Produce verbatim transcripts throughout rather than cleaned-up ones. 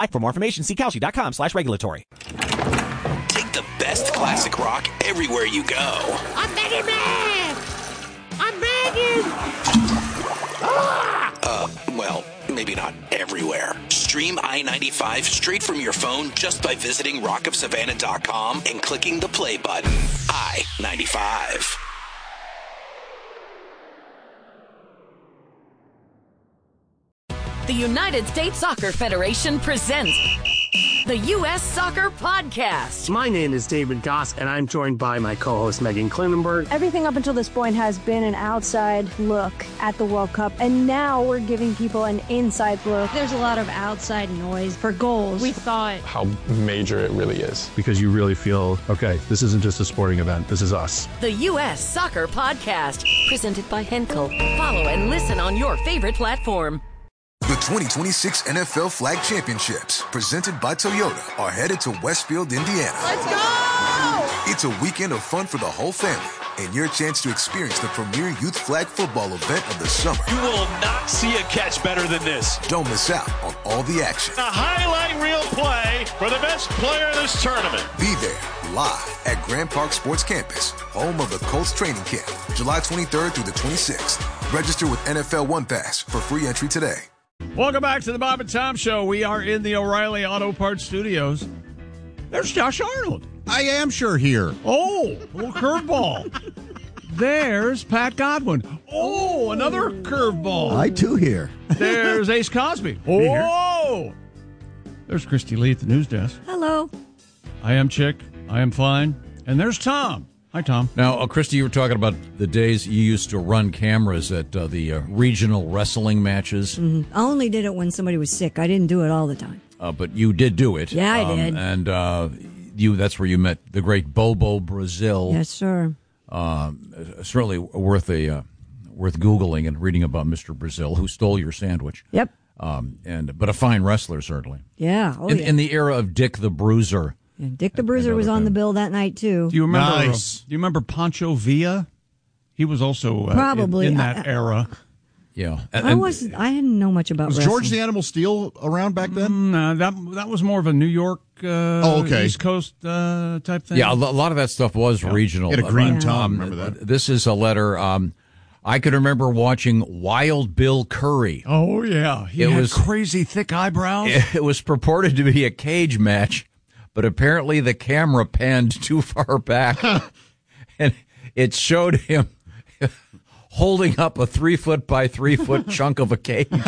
For more information, see Kalshi.com slash regulatory. Take the best classic rock everywhere you go. I'm Begging Man! I'm begging! Ah! Uh, well, maybe not everywhere. Stream I ninety-five straight from your phone just by visiting rock of savannah dot com and clicking the play button. I ninety-five. The United States Soccer Federation presents the U S Soccer Podcast. My name is David Goss, and I'm joined by my co-host Megan Klinenberg. Everything up until this point has been an outside look at the World Cup, and now we're giving people an inside look. There's a lot of outside noise for goals. We thought how major it really is. Because you really feel, okay, this isn't just a sporting event, this is us. The U S Soccer Podcast, presented by Henkel. Follow and listen on your favorite platform. The twenty twenty-six N F L Flag Championships, presented by Toyota, are headed to Westfield, Indiana. Let's go! It's a weekend of fun for the whole family and your chance to experience the premier youth flag football event of the summer. You will not see a catch better than this. Don't miss out on all the action. A highlight reel play for the best player in this tournament. Be there live at Grand Park Sports Campus, home of the Colts training camp, July twenty-third through the twenty-sixth. Register with N F L One Pass for free entry today. Welcome back to the Bob and Tom Show. We are in the O'Reilly Auto Parts Studios. There's Josh Arnold. I am sure here. Oh, a little curveball. There's Pat Godwin. Oh, another curveball. I, too, here. There's Ace Cosby. Oh, there's Christy Lee at the news desk. Hello. I am Chick. I am fine. And there's Tom. Hi, Tom. Now, uh, Christy, you were talking about the days you used to run cameras at uh, the uh, regional wrestling matches. Mm-hmm. I only did it when somebody was sick. I didn't do it all the time. Uh, but you did do it. Yeah, I um, did. And uh, you that's where you met the great Bobo Brazil. Yes, sir. Um, certainly worth a uh, worth Googling and reading about Mister Brazil, who stole your sandwich. Yep. Um, and But a fine wrestler, certainly. Yeah. Oh, in, yeah. in the era of Dick the Bruiser. And Dick the Bruiser was on the bill that night, too. Do you remember? Nice. Uh, do you remember Pancho Villa? He was also uh, Probably in, in that I, era. Yeah, and, I was. I didn't know much about. Was wrestling. George the Animal Steel around back then? No, that that was more of a New York, uh, oh, okay. East Coast uh, type thing. Yeah, a lot of that stuff was yeah. regional. He had a green yeah. tongue. Um, remember that? This is a letter. Um, I could remember watching Wild Bill Curry. Oh yeah, he it had was crazy thick eyebrows. It was purported to be a cage match, but apparently the camera panned too far back, and it showed him holding up a three foot by three foot chunk of a cage in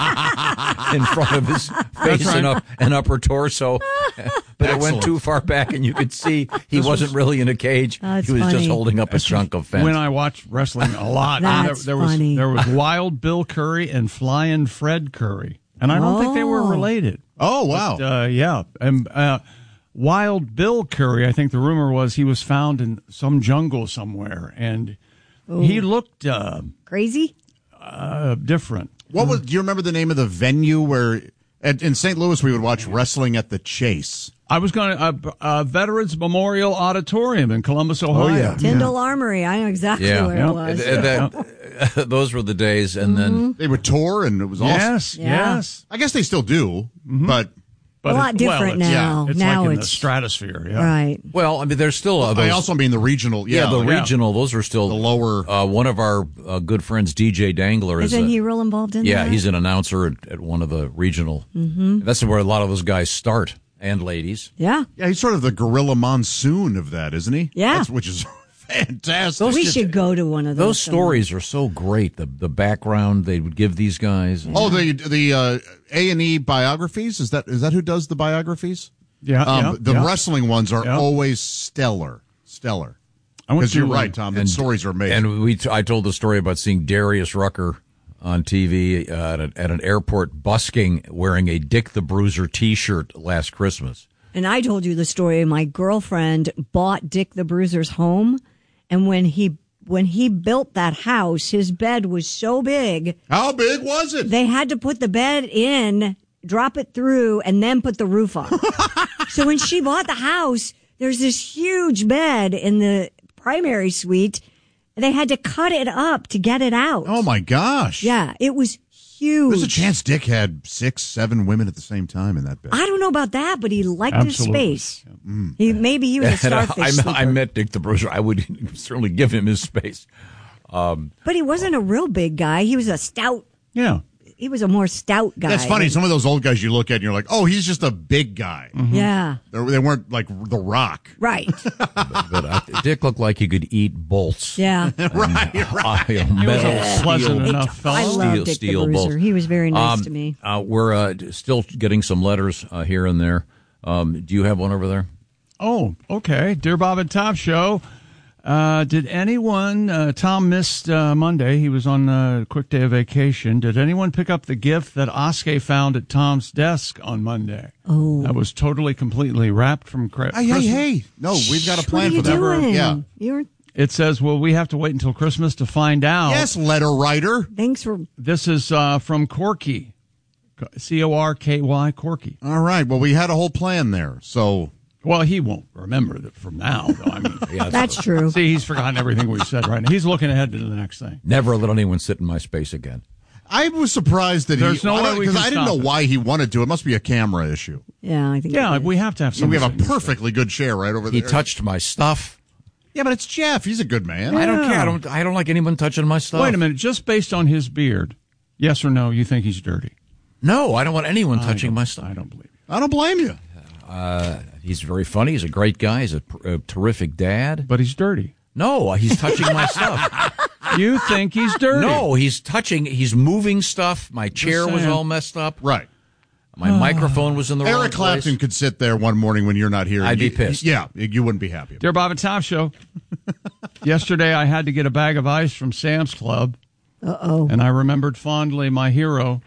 front of his face right. and, up, and upper torso. But Excellent. It went too far back, and you could see he this wasn't was, really in a cage. That's he was funny. just holding up a That's chunk of fence. When I watched wrestling a lot, That's there, there was funny. there was Wild Bill Curry and Flying Fred Curry, and I don't oh. think they were related. Oh wow! But, uh, yeah, and uh, Wild Bill Curry, I think the rumor was he was found in some jungle somewhere, and Ooh. he looked uh, crazy, uh, different. What was? Do you remember the name of the venue where at, in Saint Louis we would watch wrestling at the Chase? I was going to uh, uh, Veterans Memorial Auditorium in Columbus, Ohio. Oh, yeah. Tyndall yeah. Armory. I know exactly yeah. where yep. it was. That, that, those were the days, and mm-hmm. then they would tour, and it was awesome. Yes, yeah. yes. I guess they still do, mm-hmm. but. But a lot it, different well, it's, now. Yeah, it's now like in it's the stratosphere. Yeah. Right. Well, I mean, there's still uh, those, I also mean the regional. Yeah, yeah the like, regional. Those are still the lower. Uh, one of our uh, good friends, D J Dangler, Isn't is a, he real involved in yeah, that? he's an announcer at, at one of the regional. Mm-hmm. That's where a lot of those guys start, and ladies. Yeah. Yeah, he's sort of the Gorilla Monsoon of that, isn't he? Yeah. That's, which is fantastic. Those we just, should go to one of those. Those stories are so great. The the background they would give these guys. Yeah. Oh, the the uh, A and E biographies. Is that is that who does the biographies? Yeah, um, yeah the yeah. wrestling ones are yeah. always stellar, stellar. Because you're right, Tom. The and, stories are amazing. And we, t- I told the story about seeing Darius Rucker on T V uh, at, a, at an airport busking, wearing a Dick the Bruiser T-shirt last Christmas. And I told you the story. My girlfriend bought Dick the Bruiser's home, and when he when he built that house, his bed was so big. How big was it? They had to put the bed in, drop it through, and then put the roof on. So when she bought the house, there's this huge bed in the primary suite. They had to cut it up to get it out. Oh, my gosh. Yeah, it was huge. There's a chance Dick had six, seven women at the same time in that bed. I don't know about that, but he liked Absolutely. his space. Mm. He maybe he was a starfish I, sleeper. I met Dick the Bruiser. I would certainly give him his space. Um, but he wasn't a real big guy. He was a stout. Yeah. He was a more stout guy. That's funny. Some of those old guys you look at and you're like, oh, he's just a big guy. Mm-hmm. Yeah. They're, they weren't like The Rock. Right. but but uh, Dick looked like he could eat bolts. Yeah. And, right, uh, right. You know, metal, Yeah. steel, Pleasant enough fellow. I love steel, Dick steel the Bruiser. bolts. He was very nice Um, to me. Uh, we're uh, still getting some letters uh, here and there. Um, do you have one over there? Oh, okay. Dear Bob and Tom Show. Uh, did anyone, uh, Tom missed uh, Monday. He was on a quick day of vacation. Did anyone pick up the gift that Oskay found at Tom's desk on Monday? Oh. That was totally, completely wrapped from cra- Hey, hey, Christmas. hey. No, we've got a plan what for are you that. doing? Yeah. You're, It says, well, we have to wait until Christmas to find out. Yes, letter writer. thanks for. This is uh, from Corky. C O R K Y, Corky. All right. Well, we had a whole plan there. So. Well, he won't remember that from now, though. I mean, Yeah, That's true. see, he's forgotten everything we've said right now. He's looking ahead to the next thing. Never let anyone sit in my space again. I was surprised that There's he. no I way don't- we 'cause can I didn't stop know it. why he wanted to. It must be a camera issue. Yeah, I think. Yeah, it is. we have to have I some. mean, we have a perfectly good chair right over He there. touched my stuff. Yeah, but it's Jeff. He's a good man. I don't Yeah. care. I don't. I don't like anyone touching my stuff. Wait a minute. Just based on his beard, yes or no, you think he's dirty? No, I don't want anyone touching I my don't- stuff. I don't believe it. I don't blame you. Uh, he's very funny. He's a great guy. He's a, a terrific dad. But he's dirty. No, he's touching my stuff. You think he's dirty? No, he's touching. He's moving stuff. My chair was saying. all messed up. Right. My microphone was in the wrong Eric Clapton place. could sit there one morning when you're not here. I'd and be you- pissed. Yeah, you wouldn't be happy. Dear Bob and Tom Show, yesterday I had to get a bag of ice from Sam's Club. Uh-oh. And I remembered fondly my hero,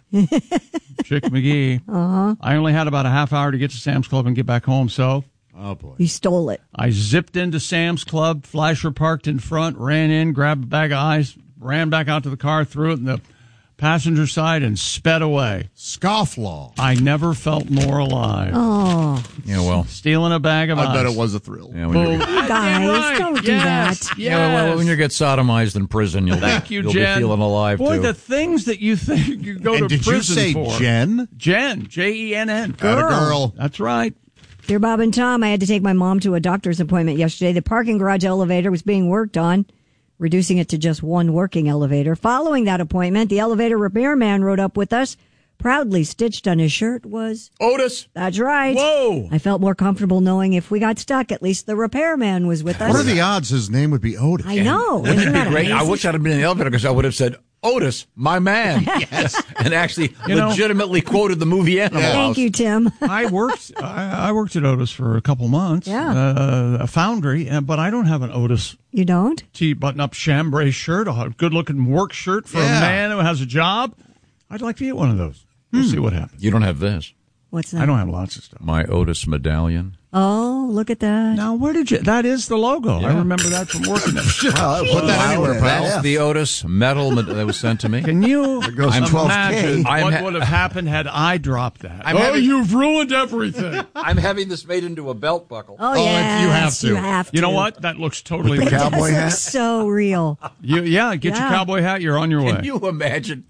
Chick McGee. Uh-huh. I only had about a half hour to get to Sam's Club and get back home, so Oh, boy. You stole it. I zipped into Sam's Club. Flasher parked in front, ran in, grabbed a bag of ice, ran back out to the car, threw it in the passenger side, and sped away. Scofflaw. I never felt more alive. Oh, Yeah, well, Stealing a bag of I ice. bet it was a thrill. yeah, when, you Boom. get, guys, right. don't do Yes. that. yeah, well, Yes. when you get sodomized in prison, you'll, Thank you, you'll Jen. be feeling alive, Boy, too. the things that you think you go And to did you prison say for. Jen? Jen, J E N N. Atta girl. That's right. Dear Bob and Tom, I had to take my mom to a doctor's appointment yesterday. The parking garage elevator was being worked on, reducing it to just one working elevator. Following that appointment, the elevator repairman rode up with us. Proudly stitched on his shirt was Otis. That's right. Whoa. I felt more comfortable knowing if we got stuck, at least the repairman was with us. What are the odds his name would be Otis? I know. Wouldn't Isn't it be that great? I amazing? wish I'd have been in the elevator because I would have said, Otis, my man. Yes. And actually You know- legitimately quoted the movie Animal House. Thank you, Tim. I worked. I, I worked at Otis for a couple months. Yeah. uh, a foundry, uh, but I don't have an Otis You don't? T button-up chambray shirt, a good-looking work shirt for Yeah. a man who has a job. I'd like to get one of those. We'll see what happens. You don't have this. What's that? I don't have lots of stuff. My Otis medallion. Oh, look at that. Now, where did you? That is the logo. I Yeah. remember that from working there. Well, put that anywhere, pal. That's the Otis medal med- that was sent to me. Can you goes I'm- twelve K. imagine I'm what ha- would have happened had I dropped that? I'm oh, having- you've ruined everything. I'm having this made into a belt buckle. Oh, Oh, yes, you have to. You have to. You know what? That looks totally. With the legit. cowboy This hat? looks so real. You, yeah, get Yeah. your cowboy hat. You're on your way. Can you imagine?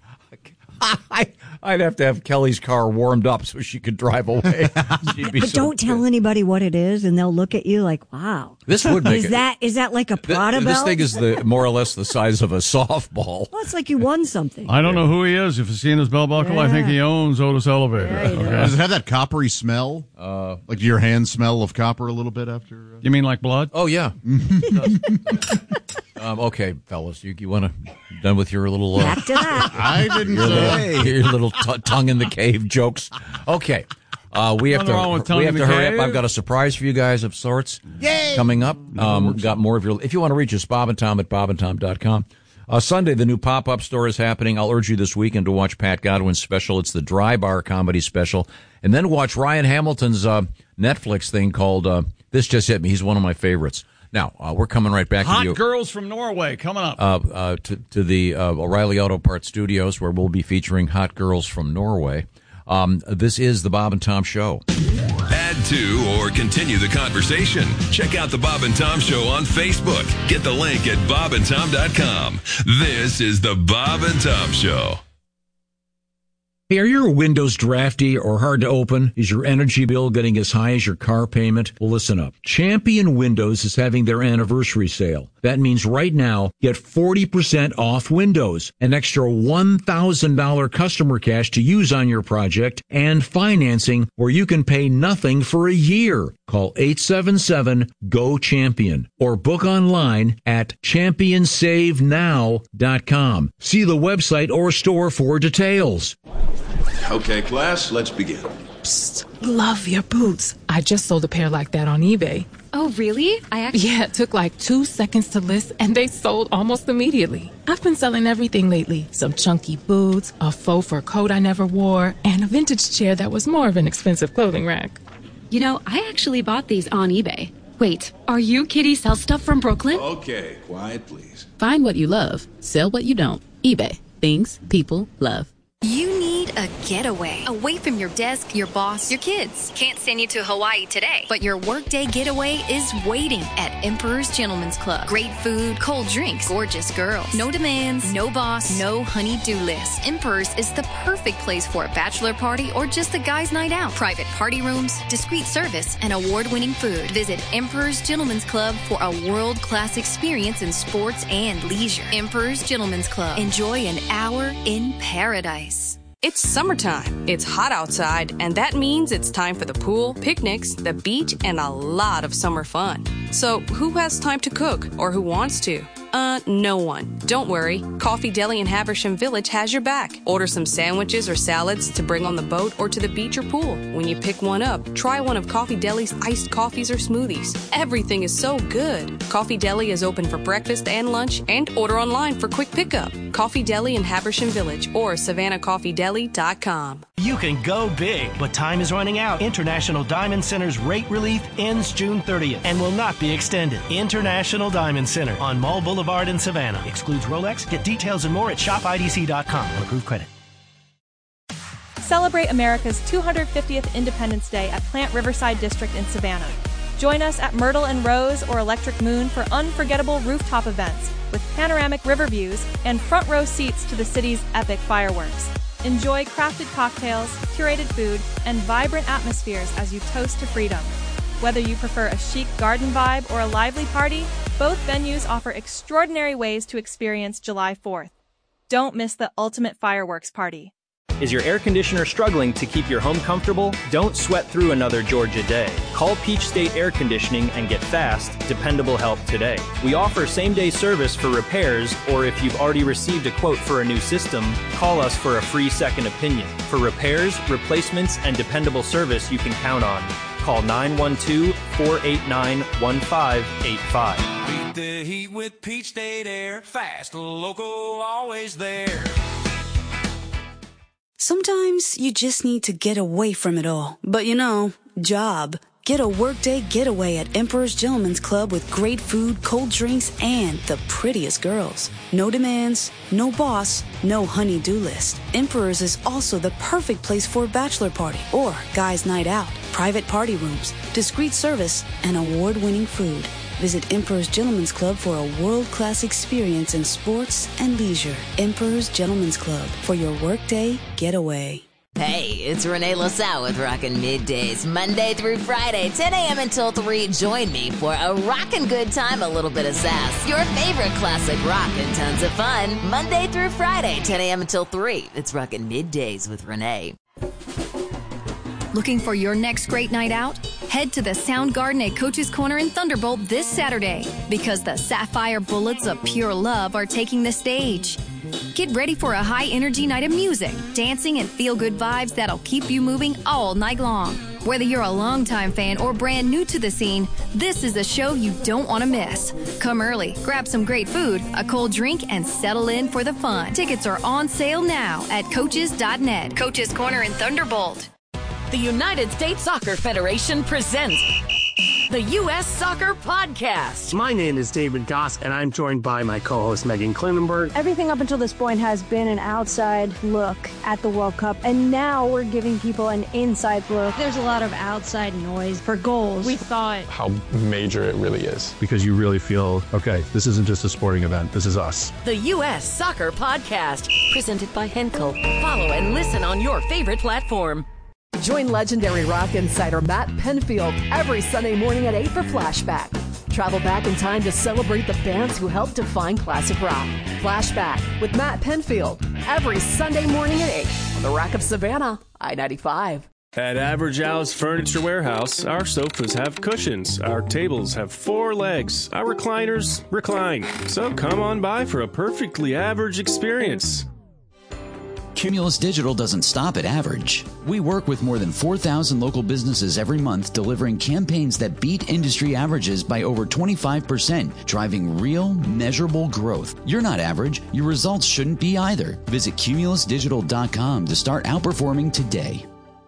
I, I'd have to have Kelly's car warmed up so she could drive away. She'd be But so don't tell pissed. anybody what it is, and they'll look at you like, "Wow, This would make is it. that is that like a Th- Prada this belt?" thing is the more or less the size of a softball. Well, it's like you won something. I don't know who he is. If you see in his belt buckle, I think Yeah. he owns Otis Elevator. There you go. Okay. Does it have that coppery smell? Uh, like do your hands smell of copper a little bit after? Uh... You mean like blood? Oh yeah. um, okay, fellas, you, you want to done with your little uh, Back to that. I didn't your little, say. your little t- tongue in the cave jokes? Okay. Uh, we have Nothing wrong with to tongue we have in to the hurry cave. up. I've got a surprise for you guys of sorts coming up. Um, got more of your. If you want to reach us, Bob and Tom at bob and tom dot com. Uh, Sunday, the new pop-up store is happening. I'll urge you this weekend to watch Pat Godwin's special. It's the Dry Bar Comedy Special. And then watch Ryan Hamilton's uh, Netflix thing called uh, This Just Hit Me. He's one of my favorites. Now, uh, we're coming right back Hot to you. girls from Norway coming up. Uh, uh, to, to the uh, O'Reilly Auto Parts Studios, where we'll be featuring hot girls from Norway. Um, this is the Bob and Tom Show. Add to or continue the conversation. Check out the Bob and Tom Show on Facebook. Get the link at bob and tom dot com. This is the Bob and Tom Show. Hey, are your windows drafty or hard to open? Is your energy bill getting as high as your car payment? Well, listen up. Champion Windows is having their anniversary sale. That means right now, get forty percent off windows, an extra one thousand dollars customer cash to use on your project, and financing where you can pay nothing for a year. Call eight seven seven, G O, CHAMPION or book online at champion save now dot com. See the website or store for details. Okay, class, let's begin. Psst, love your boots. I just sold a pair like that on eBay. Oh, really? I actually... Yeah, it took like two seconds to list, and they sold almost immediately. I've been selling everything lately. Some chunky boots, a faux fur coat I never wore, and a vintage chair that was more of an expensive clothing rack. You know, I actually bought these on eBay. Wait, are you Kitty Sell Stuff from Brooklyn? Okay, quiet, please. Find what you love. Sell what you don't. eBay. Things people love. You need a getaway away from your desk, your boss, your kids. Can't send you to Hawaii today, but your workday getaway is waiting at Emperor's Gentleman's Club. Great food, cold drinks, gorgeous girls. No demands, no boss, no honey-do list. Emperor's is the perfect place for a bachelor party or just a guy's night out. Private party rooms, discreet service, and award-winning food. Visit Emperor's Gentleman's Club for a world-class experience in sports and leisure. Emperor's Gentleman's Club. Enjoy an hour in paradise. It's summertime. It's hot outside, and that means it's time for the pool, picnics, the beach, and a lot of summer fun. So who has time to cook, or who wants to? Uh, no one. Don't worry. Coffee Deli in Haversham Village has your back. Order some sandwiches or salads to bring on the boat or to the beach or pool. When you pick one up, try one of Coffee Deli's iced coffees or smoothies. Everything is so good. Coffee Deli is open for breakfast and lunch, and order online for quick pickup. Coffee Deli in Haversham Village or savannah coffee deli dot com. You can go big, but time is running out. International Diamond Center's rate relief ends June thirtieth and will not be extended. International Diamond Center on Mall Boulevard in Savannah. Excludes Rolex. Get details and more at shop I D C dot com on approved credit. Celebrate America's two hundred fiftieth Independence Day at Plant Riverside District in Savannah. Join us at Myrtle and Rose or Electric Moon for unforgettable rooftop events with panoramic river views and front row seats to the city's epic fireworks. Enjoy crafted cocktails, curated food, and vibrant atmospheres as you toast to freedom. Whether you prefer a chic garden vibe or a lively party, both venues offer extraordinary ways to experience July fourth. Don't miss the ultimate fireworks party. Is your air conditioner struggling to keep your home comfortable? Don't sweat through another Georgia day. Call Peach State Air Conditioning and get fast, dependable help today. We offer same-day service for repairs, or if you've already received a quote for a new system, call us for a free second opinion. For repairs, replacements, and dependable service you can count on. Call nine one two, four eight nine, one five eight five. Beat the heat with Peach State Air. Fast, local, always there. Sometimes you just need to get away from it all. But you know, job. Get a workday getaway at Emperor's Gentleman's Club with great food, cold drinks, and the prettiest girls. No demands, no boss, no honey-do list. Emperor's is also the perfect place for a bachelor party or guy's night out. Private party rooms, discreet service, and award-winning food. Visit Emperor's Gentleman's Club for a world-class experience in sports and leisure. Emperor's Gentleman's Club for your workday getaway. Hey, it's Renee LaSalle with Rockin' Middays, Monday through Friday, ten a.m. until three. Join me for a rockin' good time, a little bit of sass, your favorite classic rock, and tons of fun. Monday through Friday, ten a.m. until three. It's Rockin' Middays with Renee. Looking for your next great night out? Head to the Soundgarden at Coach's Corner in Thunderbolt this Saturday because the Sapphire Bullets of Pure Love are taking the stage. Get ready for a high-energy night of music, dancing, and feel-good vibes that'll keep you moving all night long. Whether you're a longtime fan or brand new to the scene, this is a show you don't want to miss. Come early, grab some great food, a cold drink, and settle in for the fun. Tickets are on sale now at coaches dot net. Coach's Corner in Thunderbolt. The United States Soccer Federation presents the U S Soccer Podcast. My name is David Goss, and I'm joined by my co-host Megan Klinenberg. Everything up until this point has been an outside look at the World Cup, and now we're giving people an inside look. There's a lot of outside noise for goals. We thought how major it really is, because you really feel, okay, this isn't just a sporting event, this is us. The U S Soccer Podcast, presented by Henkel. Follow and listen on your favorite platform. Join legendary rock insider Matt Penfield every Sunday morning at eight for Flashback. Travel back in time to celebrate the bands who helped define classic rock. Flashback with Matt Penfield every Sunday morning at eight on the Rock of Savannah, I ninety-five. At Average Al's Furniture Warehouse, our sofas have cushions, our tables have four legs, our recliners recline. So come on by for a perfectly average experience. Cumulus Digital doesn't stop at average. We work with more than four thousand local businesses every month, delivering campaigns that beat industry averages by over twenty-five percent, driving real, measurable growth. You're not average. Your results shouldn't be either. Visit cumulus digital dot com to start outperforming today.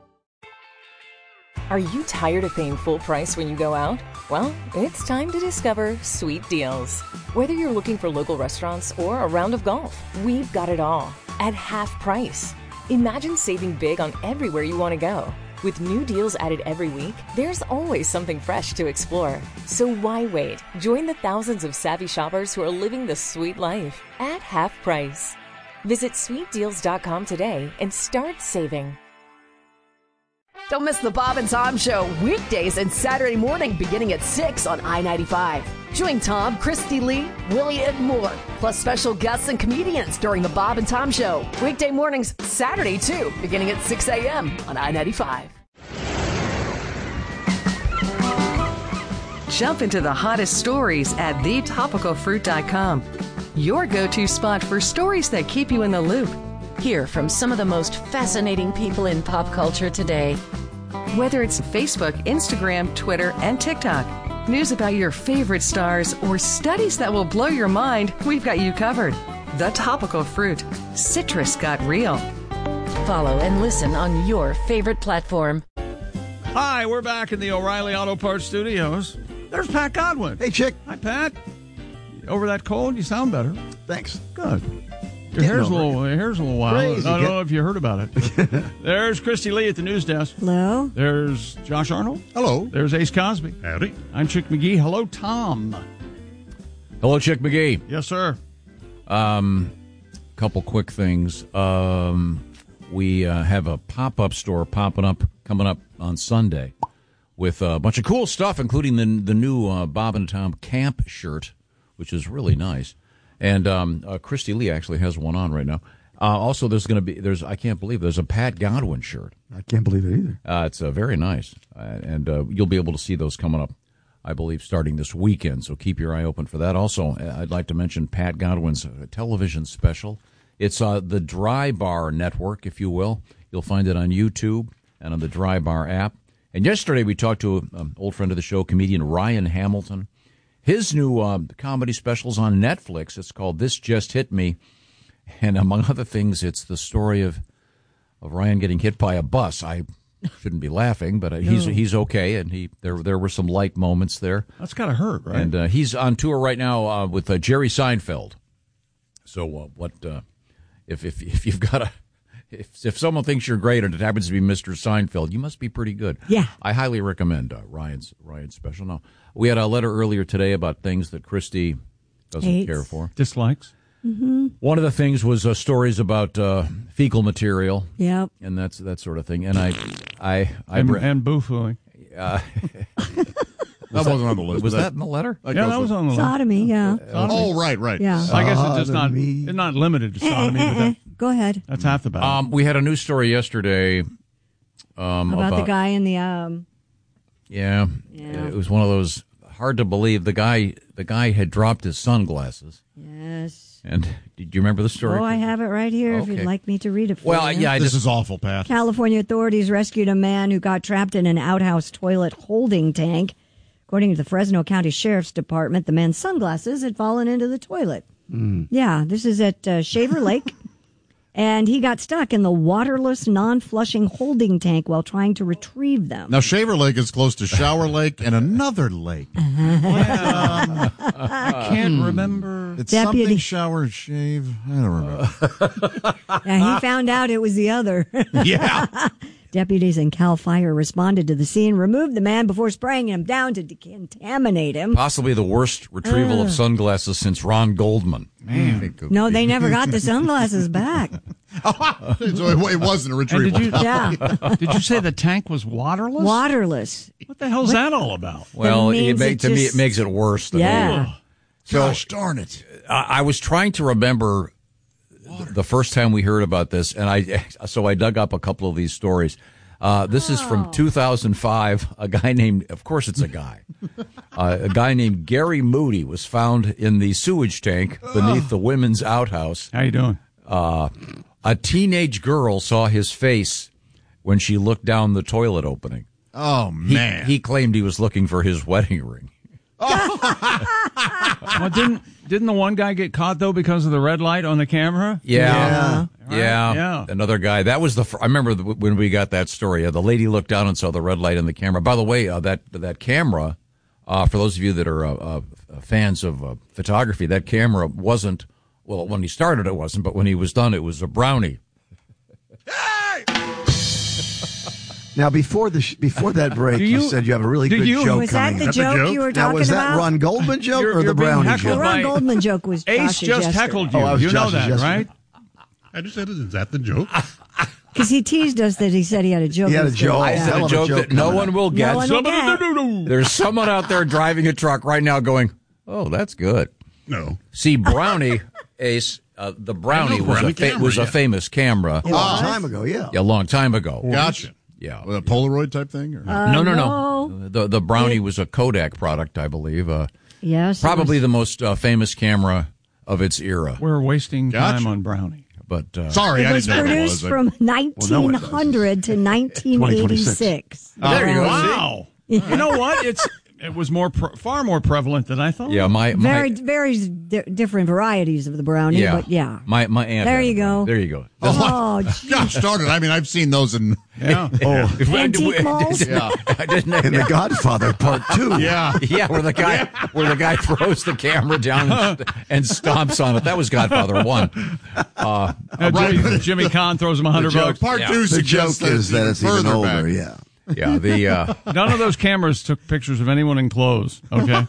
Are you tired of paying full price when you go out? Well, it's time to discover Sweet Deals. Whether you're looking for local restaurants or a round of golf, we've got it all at half price. Imagine saving big on everywhere you want to go. With new deals added every week, there's always something fresh to explore. So why wait? Join the thousands of savvy shoppers who are living the sweet life at half price. Visit sweet deals dot com today and start saving. Don't miss the Bob and Tom Show weekdays and Saturday morning beginning at six on I ninety-five. Join Tom, Christy Lee, Willie, and more, plus special guests and comedians during the Bob and Tom Show. Weekday mornings, Saturday too, beginning at six a.m. on I ninety-five. Jump into the hottest stories at the topical fruit dot com. Your go-to spot for stories that keep you in the loop. Hear from some of the most fascinating people in pop culture today. Whether it's Facebook, Instagram, Twitter, and TikTok, news about your favorite stars, or studies that will blow your mind, we've got you covered. The Topical Fruit. Citrus got real. Follow and listen on your favorite platform. Hi, we're back in the O'Reilly Auto Parts studios. There's Pat Godwin. Hey, Chick. Hi, Pat. Over that cold, you sound better. Thanks. Good. Your hair's a little, your hair's a little wild. Crazy. I don't know if you heard about it. There's Christy Lee at the news desk. Hello. There's Josh Arnold. Hello. There's Ace Cosby. Howdy. I'm Chick McGee. Hello, Tom. Hello, Chick McGee. Yes, sir. Um, couple quick things. Um, we uh, have a pop-up store popping up, coming up on Sunday with a bunch of cool stuff, including the the new uh, Bob and Tom camp shirt, which is really nice. And um, uh, Christy Lee actually has one on right now. Uh, also, there's going to be there's I can't believe there's a Pat Godwin shirt. I can't believe it either. Uh, it's uh, very nice, uh, and uh, you'll be able to see those coming up, I believe, starting this weekend. So keep your eye open for that. Also, I'd like to mention Pat Godwin's uh, television special. It's uh, the Dry Bar Network, if you will. You'll find it on YouTube and on the Dry Bar app. And yesterday we talked to an old friend of the show, comedian Ryan Hamilton. His new uh, comedy special's on Netflix. It's called This Just Hit Me. And among other things, it's the story of of Ryan getting hit by a bus. I shouldn't be laughing, but uh, he's No. he's okay, and he there there were some light moments there. That's gotta hurt, right? And uh, he's on tour right now uh, with uh, Jerry Seinfeld. So uh, what uh, if if if you've got a if if someone thinks you're great and it happens to be Mister Seinfeld, you must be pretty good. Yeah, I highly recommend uh, Ryan's Ryan's special. Now, we had a letter earlier today about things that Christy doesn't Hates. care for, dislikes. Mm-hmm. One of the things was uh, stories about uh, fecal material. Yep. And that's that sort of thing. And I, I, I And, br- and boo-fooing. Uh, That wasn't on the list. Was but that in the letter? Yeah, that was on the list. Sodomy, yeah. Oh, right, right. Yeah. I guess it's just not it's not limited to Eh, sodomy. eh, but eh, that, Go ahead. that's half the battle. Um, we had a news story yesterday um, about, about the guy in the um. Yeah, Yeah. it was one of those hard to believe. The guy, the guy had dropped his sunglasses. Yes. And did you remember the story? Oh, I have it right here. If Okay. you'd like me to read it for Well, you. yeah, I This just, is awful, Pat. California authorities rescued a man who got trapped in an outhouse toilet holding tank. According to the Fresno County Sheriff's Department, the man's sunglasses had fallen into the toilet. Mm. Yeah, this is at uh, Shaver Lake. And he got stuck in the waterless, non-flushing holding tank while trying to retrieve them. Now, Shaver Lake is close to Shower Lake and another lake. Um, I can't remember. It's Deputy- something shower and shave. I don't remember. Yeah, he found out it was the other. Yeah. Deputies and CAL FIRE responded to the scene, removed the man before spraying him down to decontaminate him. Possibly the worst retrieval Ugh. of sunglasses since Ron Goldman. Man. No, they never got the sunglasses back. So it, it wasn't a retrieval. Did you, Yeah. did you say the tank was waterless? Waterless. What the hell's that all about? Well, That it means make, it to me, just- it makes it worse. Than Yeah. So, Gosh darn it. I, I was trying to remember the first time we heard about this, and I so I dug up a couple of these stories. Uh, this is from two thousand five. A guy named, of course it's a guy, uh, a guy named Gary Moody was found in the sewage tank beneath the women's outhouse. How you doing? Uh, a teenage girl saw his face when she looked down the toilet opening. Oh, He, man. he claimed he was looking for his wedding ring. Well, didn't didn't the one guy get caught though because of the red light on the camera? Yeah. Yeah. Yeah. Yeah. Another guy. That was the, fir- I remember the, when we got that story. Uh, the lady looked down and saw the red light in the camera. By the way, uh, that, that camera, uh, for those of you that are, uh, uh, fans of uh, photography, that camera wasn't, well, when he started it wasn't, but when he was done, it was a Brownie. Now, before the sh- before that break, Do you, you- said you have a really do good you- joke Was that coming. the up. joke you were Now, talking was that about? Ron Goldman joke You're- or you're the being Brownie heckled The joke? by- Ron Goldman joke was Ace Josh's just yesterday. heckled you. Oh, I was you know Josh's that, yesterday. right? I just said, is that the joke? Because he teased us that he said he had a joke. He had a It was joke. good. I Oh, said hell a of a joke joke that no coming one up. will get. No one will get. There's someone out there driving a truck right now going, oh, that's good. No. See, Brownie, Ace, uh, the Brownie I know was, Brownie a, fa- camera, was a yeah. famous camera. A long time ago, yeah. Yeah, a long time ago. Gotcha. Yeah. With a Polaroid type thing? Or? Uh, no, no, no. no. The the Brownie was a Kodak product, I believe. Uh, Yes. it probably was- the most uh, famous camera of its era. We're wasting Gotcha. time on Brownie. But uh, Sorry, It I was didn't know what it produced was. from nineteen hundred to nineteen eighty-six. There you go. Wow. You know what? It's it was more pre- far more prevalent than I thought. yeah, my, my Very, very di- different varieties of the brownie, yeah, but yeah. my my aunt. There had you a go. Brownie. There you go. Oh, Gosh darn it. I mean, I've seen those in. Yeah. Oh, Antique malls? Yeah. I didn't. in The Godfather Part Two. Yeah. Yeah, where the guy where the guy throws the camera down and, and stomps on it. That was Godfather One. Uh, Now, Jimmy, Jimmy Kahn throws him a hundred bucks. Part Yeah. two The suggests joke is that it's even further older, back. yeah. yeah, the uh, None of those cameras took pictures of anyone in clothes. Okay,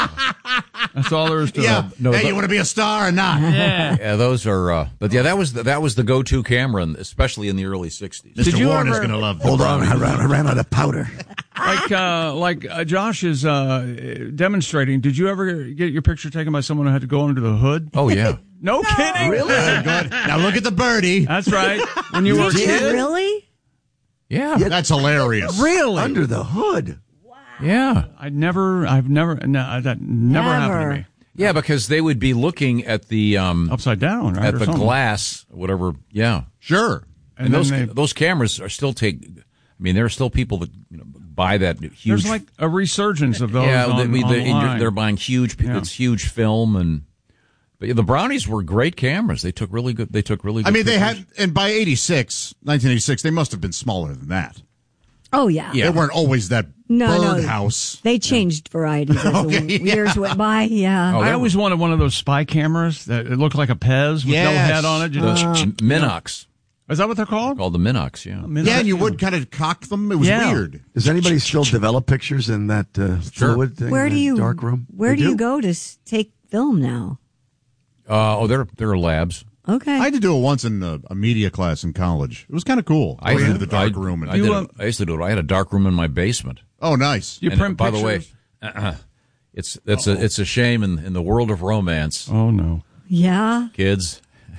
that's all there is to Yeah. it. No, hey, but- you want to be a star or not? Yeah. yeah, those are. Uh, but yeah, that was the, that was the go-to camera, in- especially in the early sixties. Did Mister you Warner's ever- going to love the Hold on, Brownie. I ran, I ran out of powder. Like uh, like uh, Josh is uh, demonstrating. Did you ever get your picture taken by someone who had to go under the hood? Oh yeah. No, kidding. Really? Very good. Now look at the birdie. That's right. When you were a Did you kid. really? Yeah. That's hilarious. Really? Under the hood. Yeah. I never. I've never. No, that never, happened to me. Yeah, because they would be looking at the um, Upside down, right? at or the something. glass, whatever. Yeah, Sure. and, And then those they- those cameras are still take. I mean, there are still people that you know, buy that huge. There's like a resurgence of those. yeah, on, they, we- they, online. they're buying huge. Yeah. It's huge film, and but yeah, the Brownies were great cameras. They took really good. They took really. Good I mean, they pictures. had, and by eighty-six, nineteen eighty-six, they must have been smaller than that. Oh, yeah. Yeah. They weren't always that No, no. birdhouse. They changed varieties as Okay, the yeah. years went by. Yeah. Oh, I that always wanted one of those spy cameras that it looked like a Pez with no Yes. head on it. The Just- Minox. Is that what they're called? Called the Minox. Yeah. Yeah, and you would kind of cock them. It was Yeah. weird. Does anybody still develop pictures in that uh, Sure. fluid thing? Where do that you dark room? Where They do you go to s- take film now? Uh, oh, there there are labs. Okay. I had to do it once in a, a media class in college. It was kind of cool. I Going did- into the dark I- room. And, I, did You, it- um, I used to do it. I had a dark room in my basement. oh, nice. You And, print by the way, pictures? uh, it's it's a it's a shame in in the world of romance, Oh no. Yeah. kids.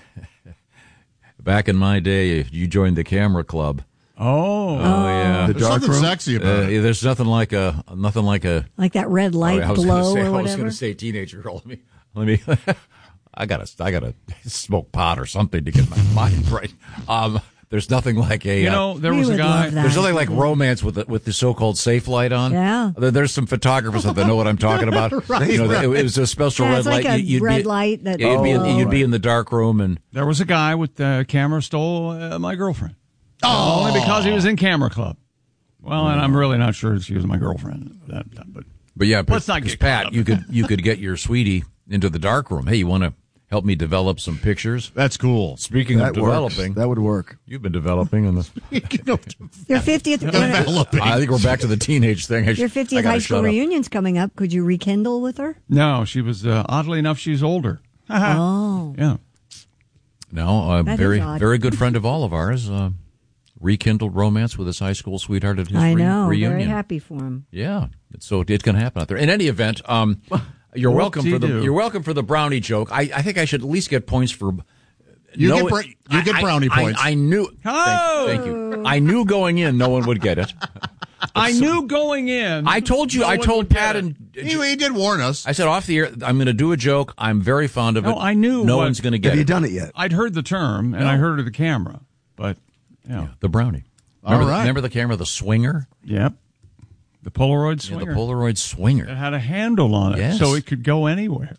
Back in my day, you joined the camera club. Oh. Oh yeah, The There's dark something room? sexy about Uh, it. there's nothing like a nothing like a. Like that red light oh, I was glow gonna say, or I was whatever. going to say teenager girl. Let me let me. I gotta I gotta smoke pot or something to get my mind right. Um, There's nothing like a. You uh, know, there was a guy. There's nothing like romance with the, with the so-called safe light on. Yeah. There- There's some photographers that know what I'm talking about. Right, you know, right. It, it was a special Yeah, red it's like light. a You- you'd red be, light that- yeah, you'd, be in, Oh, you'd be right. in the dark room, and There was a guy with the camera stole uh, my girlfriend. Oh. Only because he was in camera club. Well, and I'm really not sure she was my girlfriend. That, that, but but yeah, let's not 'cause get Pat. caught up You in could that. you could get your sweetie into the dark room. Hey, you want to help me develop some pictures? That's cool. Speaking That of works. developing, That would work. you've been developing on this. Your fiftieth, I think we're back to the teenage thing. I sh- your I fiftieth gotta high school shut up. reunion's coming up. Could you rekindle with her? No, she was uh, oddly enough, she's older. Oh. Yeah. No, a That is very odd. very good friend of all of ours uh, rekindled romance with his high school sweetheart at his I re- know. reunion. Very happy for him. Yeah, so it can happen out there. In any event, um, you're welcome for the Whoop-de-doo. you're welcome for the brownie joke. I, I think I should at least get points for. You no- get bra- you get I- brownie I- points. I, I knew. Oh! Thank, thank you. I knew going in no one would get it. I knew going in. I told you. no I one told would get Pat it. and He, he did warn us. I said off the air. I'm going to do a joke. I'm very fond of it. No, I knew no what- one's going to get Have you it. done it yet? I'd heard the term and I heard of the camera, but yeah, The brownie. All Remember, the, right. remember the camera, the swinger, yep. The Polaroid yeah, the swinger. Polaroid swinger, It had a handle on it, Yes. so it could go anywhere.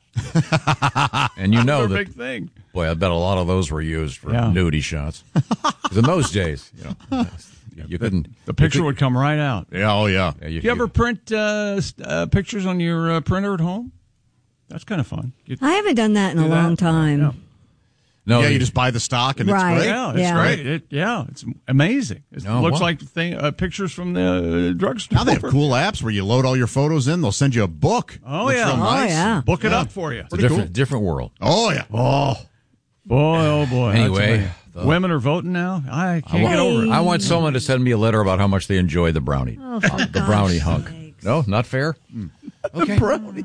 and you know Another that. big thing. Boy, I bet a lot of those were used for Yeah. nudie shots. 'Cause in those days, you know, you couldn't. The picture you would come right out. Yeah, oh yeah. could- yeah, Do you ever print uh, s- uh, pictures on your uh, printer at home? That's kind of fun. You- I haven't done that in a Do that? long time. Yeah. No, yeah, they- you just buy the stock and Right. it's great. Yeah, it's Yeah. great. It, yeah, it's amazing. It No, looks wow. like thing, uh, pictures from the uh, drugstore. Now they have cool apps where you load all your photos in. Theyll send you a book. Oh, Looks yeah. real Oh, nice. yeah. Book it Yeah. up for you. It's a different, different world. Oh yeah. Oh, boy, oh boy. That's Anyway, amazing. the- women are voting now. I I can't want, get over it. I want someone to send me a letter about how much they enjoy the brownie, Oh, for Uh, the gosh brownie hunk. sakes. No, not fair. Okay.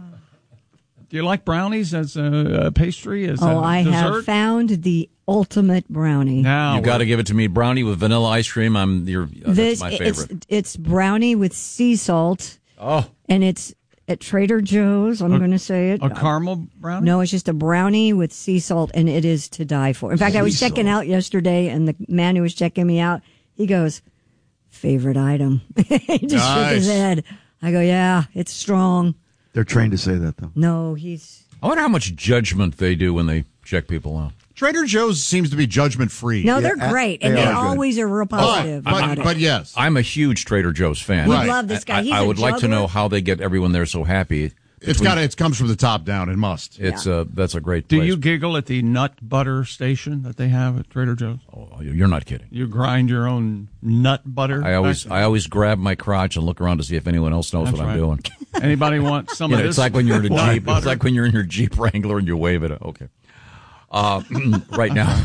Do you like brownies as a, a pastry? As Oh, a I dessert? have found the ultimate brownie. Now You got to give it to me, brownie with vanilla ice cream. I'm your. Uh, this that's my it's favorite. it's brownie with sea salt, Oh, and it's at Trader Joe's. I'm A- going to say it. a caramel brownie. No, it's just a brownie with sea salt, and it is to die for. In fact, I was Sea checking salt. out yesterday, and the man who was checking me out, he goes, "Favorite item." He just shook his Nice. head. I go, "Yeah, it's strong." They're trained to say that, though. No, he's I wonder how much judgment they do when they check people out. Trader Joe's seems to be judgment free. no, they're great, and they they, are good. always are real positive but, about it. but yes. I'm a huge Trader Joe's fan. We Right. love this guy. I, He's I a would like to juggler. know how they get everyone there so happy. It's got it comes from the top down. It must. It's uh, that's a great Do place. you giggle at the nut butter station that they have at Trader Joe's? Oh, you're not kidding. You grind your own nut butter. I always back I always grab my crotch and look around to see if anyone else knows That's what I'm right. doing. there. Anybody want some You of know, this? it's like when you're in a nut Jeep. butter? It's like when you're in your Jeep Wrangler and you wave it. Okay. Uh, right now,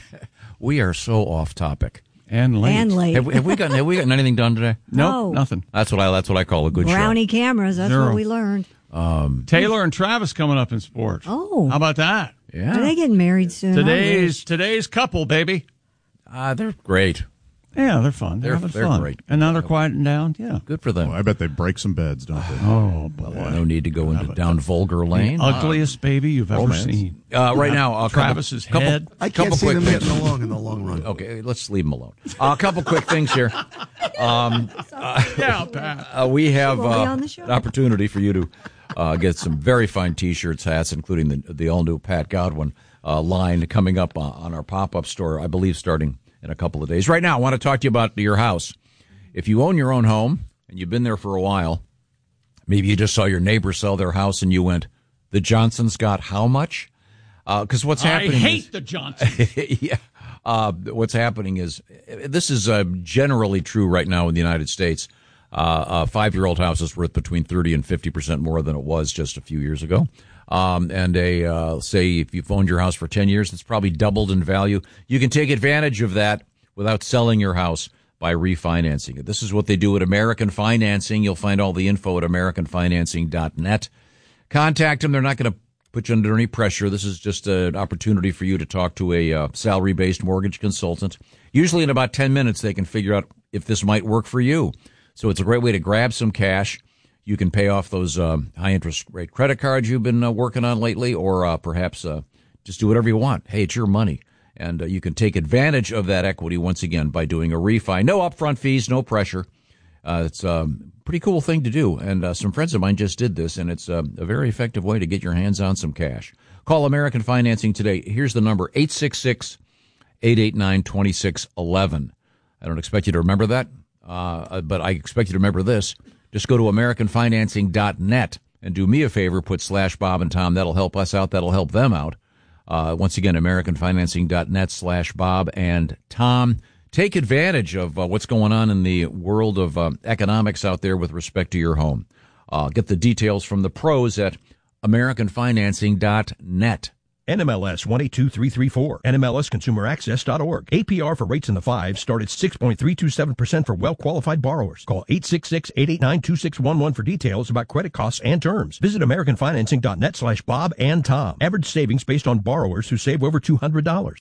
we are so off topic and late. And late. Have we, have we gotten have we gotten anything done today? Nope, No. nothing. That's what I that's what I call a good Brownie cameras. That's Zero. what we learned. show. Um, Taylor and Travis coming up in sports. Oh. How about that? yeah, Are they getting married soon? I Today's today's couple, baby. uh, they're great. Yeah, they're fun. They're, They're- having they're fun. great. And now they're quieting down. Yeah. Good for them. Oh, I bet they break some beds, don't they? Oh, boy. No need to go into down vulgar lane. Ugliest baby you've ever Romance. seen. Uh, right now, a couple- Travis's couple, head. I can't couple see quick them things. getting along in the long run. Okay, let's leave them alone. Uh, a couple quick things here. Um, uh, Yeah, Pat. uh, we have Will we uh, on the show? an opportunity for you to uh, get some very fine T-shirts, hats, including the the all new Pat Godwin uh, line coming up uh, on our pop up store. I believe starting in a couple of days. Right now, I want to talk to you about your house. If you own your own home and you've been there for a while, maybe you just saw your neighbor sell their house and you went, "The Johnsons got how much?" Because what's I happening? hate is, the Johnsons. yeah. Uh, what's happening is this is uh, generally true right now in the United States. Uh, a five-year-old house is worth between thirty and fifty percent more than it was just a few years ago. Um, and a uh, say if you've owned your house for ten years, it's probably doubled in value. You can take advantage of that without selling your house by refinancing it. This is what they do at American Financing. You'll find all the info at american financing dot net. Contact them. They're not going to put you under any pressure. This is just an opportunity for you to talk to a uh, salary-based mortgage consultant. Usually in about ten minutes, they can figure out if this might work for you. So it's a great way to grab some cash. You can pay off those um, high-interest rate credit cards you've been uh, working on lately, or uh, perhaps uh, just do whatever you want. Hey, it's your money. And uh, you can take advantage of that equity once again by doing a refi. No upfront fees, no pressure. Uh, it's a pretty cool thing to do. And uh, some friends of mine just did this, and it's uh, a very effective way to get your hands on some cash. Call American Financing today. Here's the number, eight six six, eight eight nine, two six one one. I don't expect you to remember that, uh, but I expect you to remember this. Just go to american financing dot net and do me a favor, put slash Bob and Tom. That'll help us out. That'll help them out. Uh, once again, american financing dot net slash Bob and Tom. Take advantage of uh, what's going on in the world of uh, economics out there with respect to your home. Uh, get the details from the pros at american financing dot net. N M L S one eight two three three four, N M L S consumer access dot org. A P R for rates in the fives start at six point three two seven percent for well-qualified borrowers. Call eight six six, eight eight nine, two six one one for details about credit costs and terms. Visit american financing dot net slash Bob and Tom. Average savings based on borrowers who save over two hundred dollars.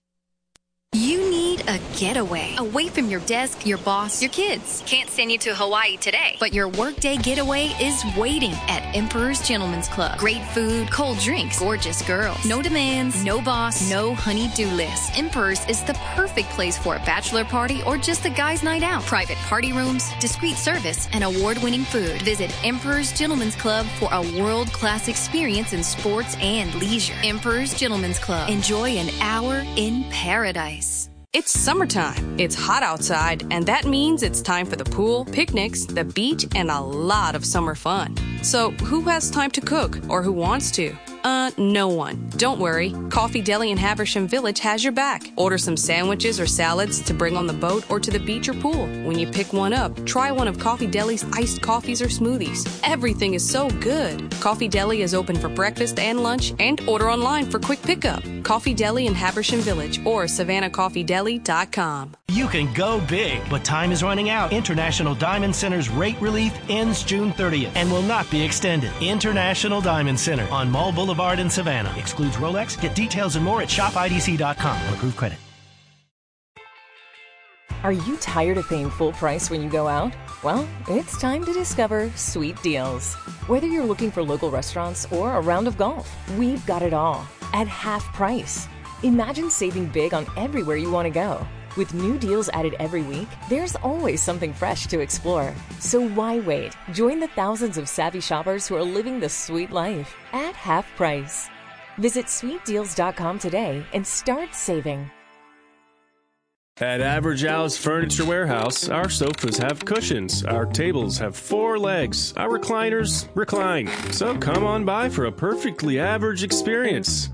You need a getaway away from your desk, your boss, your kids. Can't send you to Hawaii today, but your workday getaway is waiting at Emperor's Gentleman's Club. Great food, cold drinks, gorgeous girls. No demands, no boss, no honey-do list. Emperor's is the perfect place for a bachelor party or just a guy's night out. Private party rooms, discreet service, and award-winning food. Visit Emperor's Gentleman's Club for a world-class experience in sports and leisure. Emperor's Gentleman's Club. Enjoy an hour in paradise. It's summertime. It's hot outside, and that means it's time for the pool, picnics, the beach, and a lot of summer fun. So who has time to cook, or who wants to? Uh, no one. Don't worry. Coffee Deli in Habersham Village has your back. Order some sandwiches or salads to bring on the boat or to the beach or pool. When you pick one up, try one of Coffee Deli's iced coffees or smoothies. Everything is so good. Coffee Deli is open for breakfast and lunch, and order online for quick pickup. Coffee Deli in Habersham Village or savannah coffee deli dot com. You can go big, but time is running out. International Diamond Center's rate relief ends June thirtieth and will not be extended. International Diamond Center on Mall Boulevard in Savannah. Excludes Rolex. Get details and more at shop I D C dot com on approved credit. Are you tired of paying full price when you go out? Well, it's time to discover Sweet Deals. Whether you're looking for local restaurants or a round of golf, we've got it all at half price. Imagine saving big on everywhere you want to go. With new deals added every week, there's always something fresh to explore. So why wait? Join the thousands of savvy shoppers who are living the sweet life at half price. Visit sweet deals dot com today and start saving. At Average Al's Furniture Warehouse, our sofas have cushions, our tables have four legs, our recliners recline. So come on by for a perfectly average experience.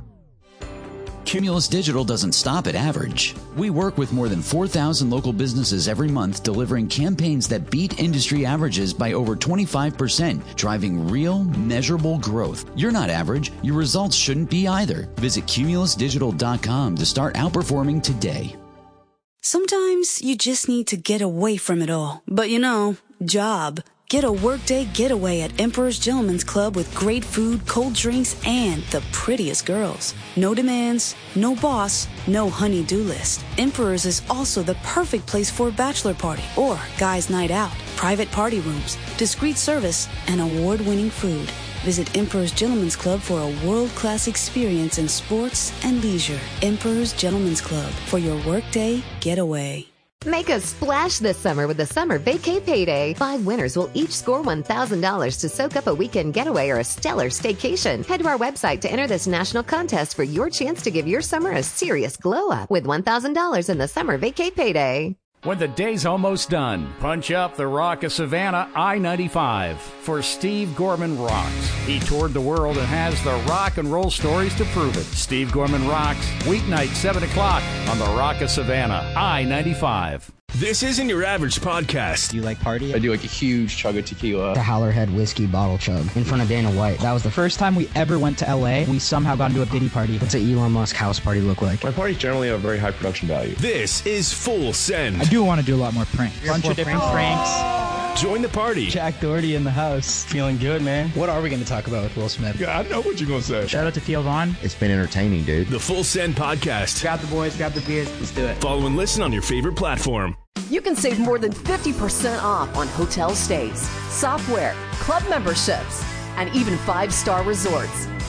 Cumulus Digital doesn't stop at average. We work with more than four thousand local businesses every month, delivering campaigns that beat industry averages by over twenty-five percent, driving real, measurable growth. You're not average. Your results shouldn't be either. Visit cumulus digital dot com to start outperforming today. Sometimes you just need to get away from it all. But you know, job. Get a workday getaway at Emperor's Gentleman's Club with great food, cold drinks, and the prettiest girls. No demands, no boss, no honey-do list. Emperor's is also the perfect place for a bachelor party or guy's night out. Private party rooms, discreet service, and award-winning food. Visit Emperor's Gentleman's Club for a world-class experience in sports and leisure. Emperor's Gentleman's Club for your workday getaway. Make a splash this summer with the Summer Vacay Payday. Five winners will each score one thousand dollars to soak up a weekend getaway or a stellar staycation. Head to our website to enter this national contest for your chance to give your summer a serious glow-up with one thousand dollars in the Summer Vacay Payday. When the day's almost done, punch up the Rock of Savannah I ninety-five for Steve Gorman Rocks. He toured the world and has the rock and roll stories to prove it. Steve Gorman Rocks, weeknight seven o'clock on the Rock of Savannah I ninety-five. This isn't your average podcast. Do you like party? I do like a huge chug of tequila. The Howlerhead whiskey bottle chug in front of Dana White. That was the first time we ever went to L A. We somehow got into a Diddy party. What's an Elon Musk house party look like? My parties generally have a very high production value. This is Full Send. I do want to do a lot more pranks. A bunch of different pranks. Join the party. Jack Doherty in the house. Feeling good, man. What are we going to talk about with Will Smith? Yeah, I know what you're going to say. Shout out to Theo Vaughn. It's been entertaining, dude. The Full Send Podcast. Grab the boys, grab the beers. Let's do it. Follow and listen on your favorite platform. You can save more than fifty percent off on hotel stays, software, club memberships, and even five-star resorts.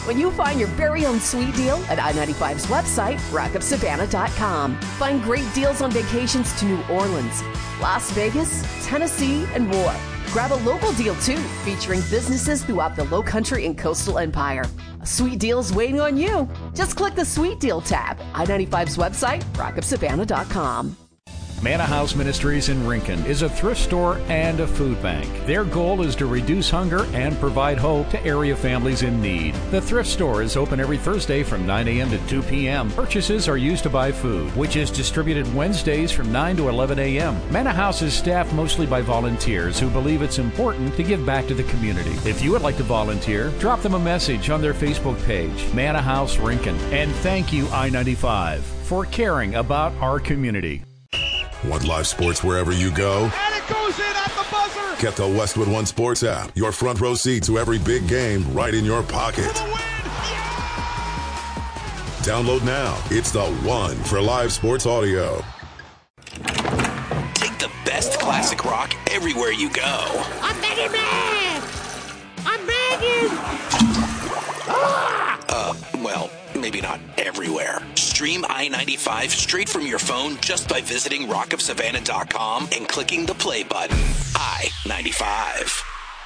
when you find your very own sweet deal at I ninety-five's website, rock up savannah dot com. Find great deals on vacations to New Orleans, Las Vegas, Tennessee, and more. Grab a local deal, too, featuring businesses throughout the Lowcountry and Coastal Empire. A sweet deal's waiting on you. Just click the Sweet Deal tab. I ninety-five's website, rock up savannah dot com. Manna House Ministries in Rincon is a thrift store and a food bank. Their goal is to reduce hunger and provide hope to area families in need. The thrift store is open every Thursday from nine a.m. to two p.m. Purchases are used to buy food, which is distributed Wednesdays from nine to eleven a.m. Manna House is staffed mostly by volunteers who believe it's important to give back to the community. If you would like to volunteer, drop them a message on their Facebook page, Manna House Rincon. And thank you, I ninety-five, for caring about our community. Want live sports wherever you go? And it goes in at the buzzer! Get the Westwood One Sports app. Your front row seat to every big game right in your pocket. Download now. It's the one for live sports audio. Take the best classic rock everywhere you go. I'm begging, man! I'm begging! Ah! Uh, well, maybe not everywhere. Stream I ninety-five straight from your phone just by visiting rock of savannah dot com and clicking the play button. I ninety-five.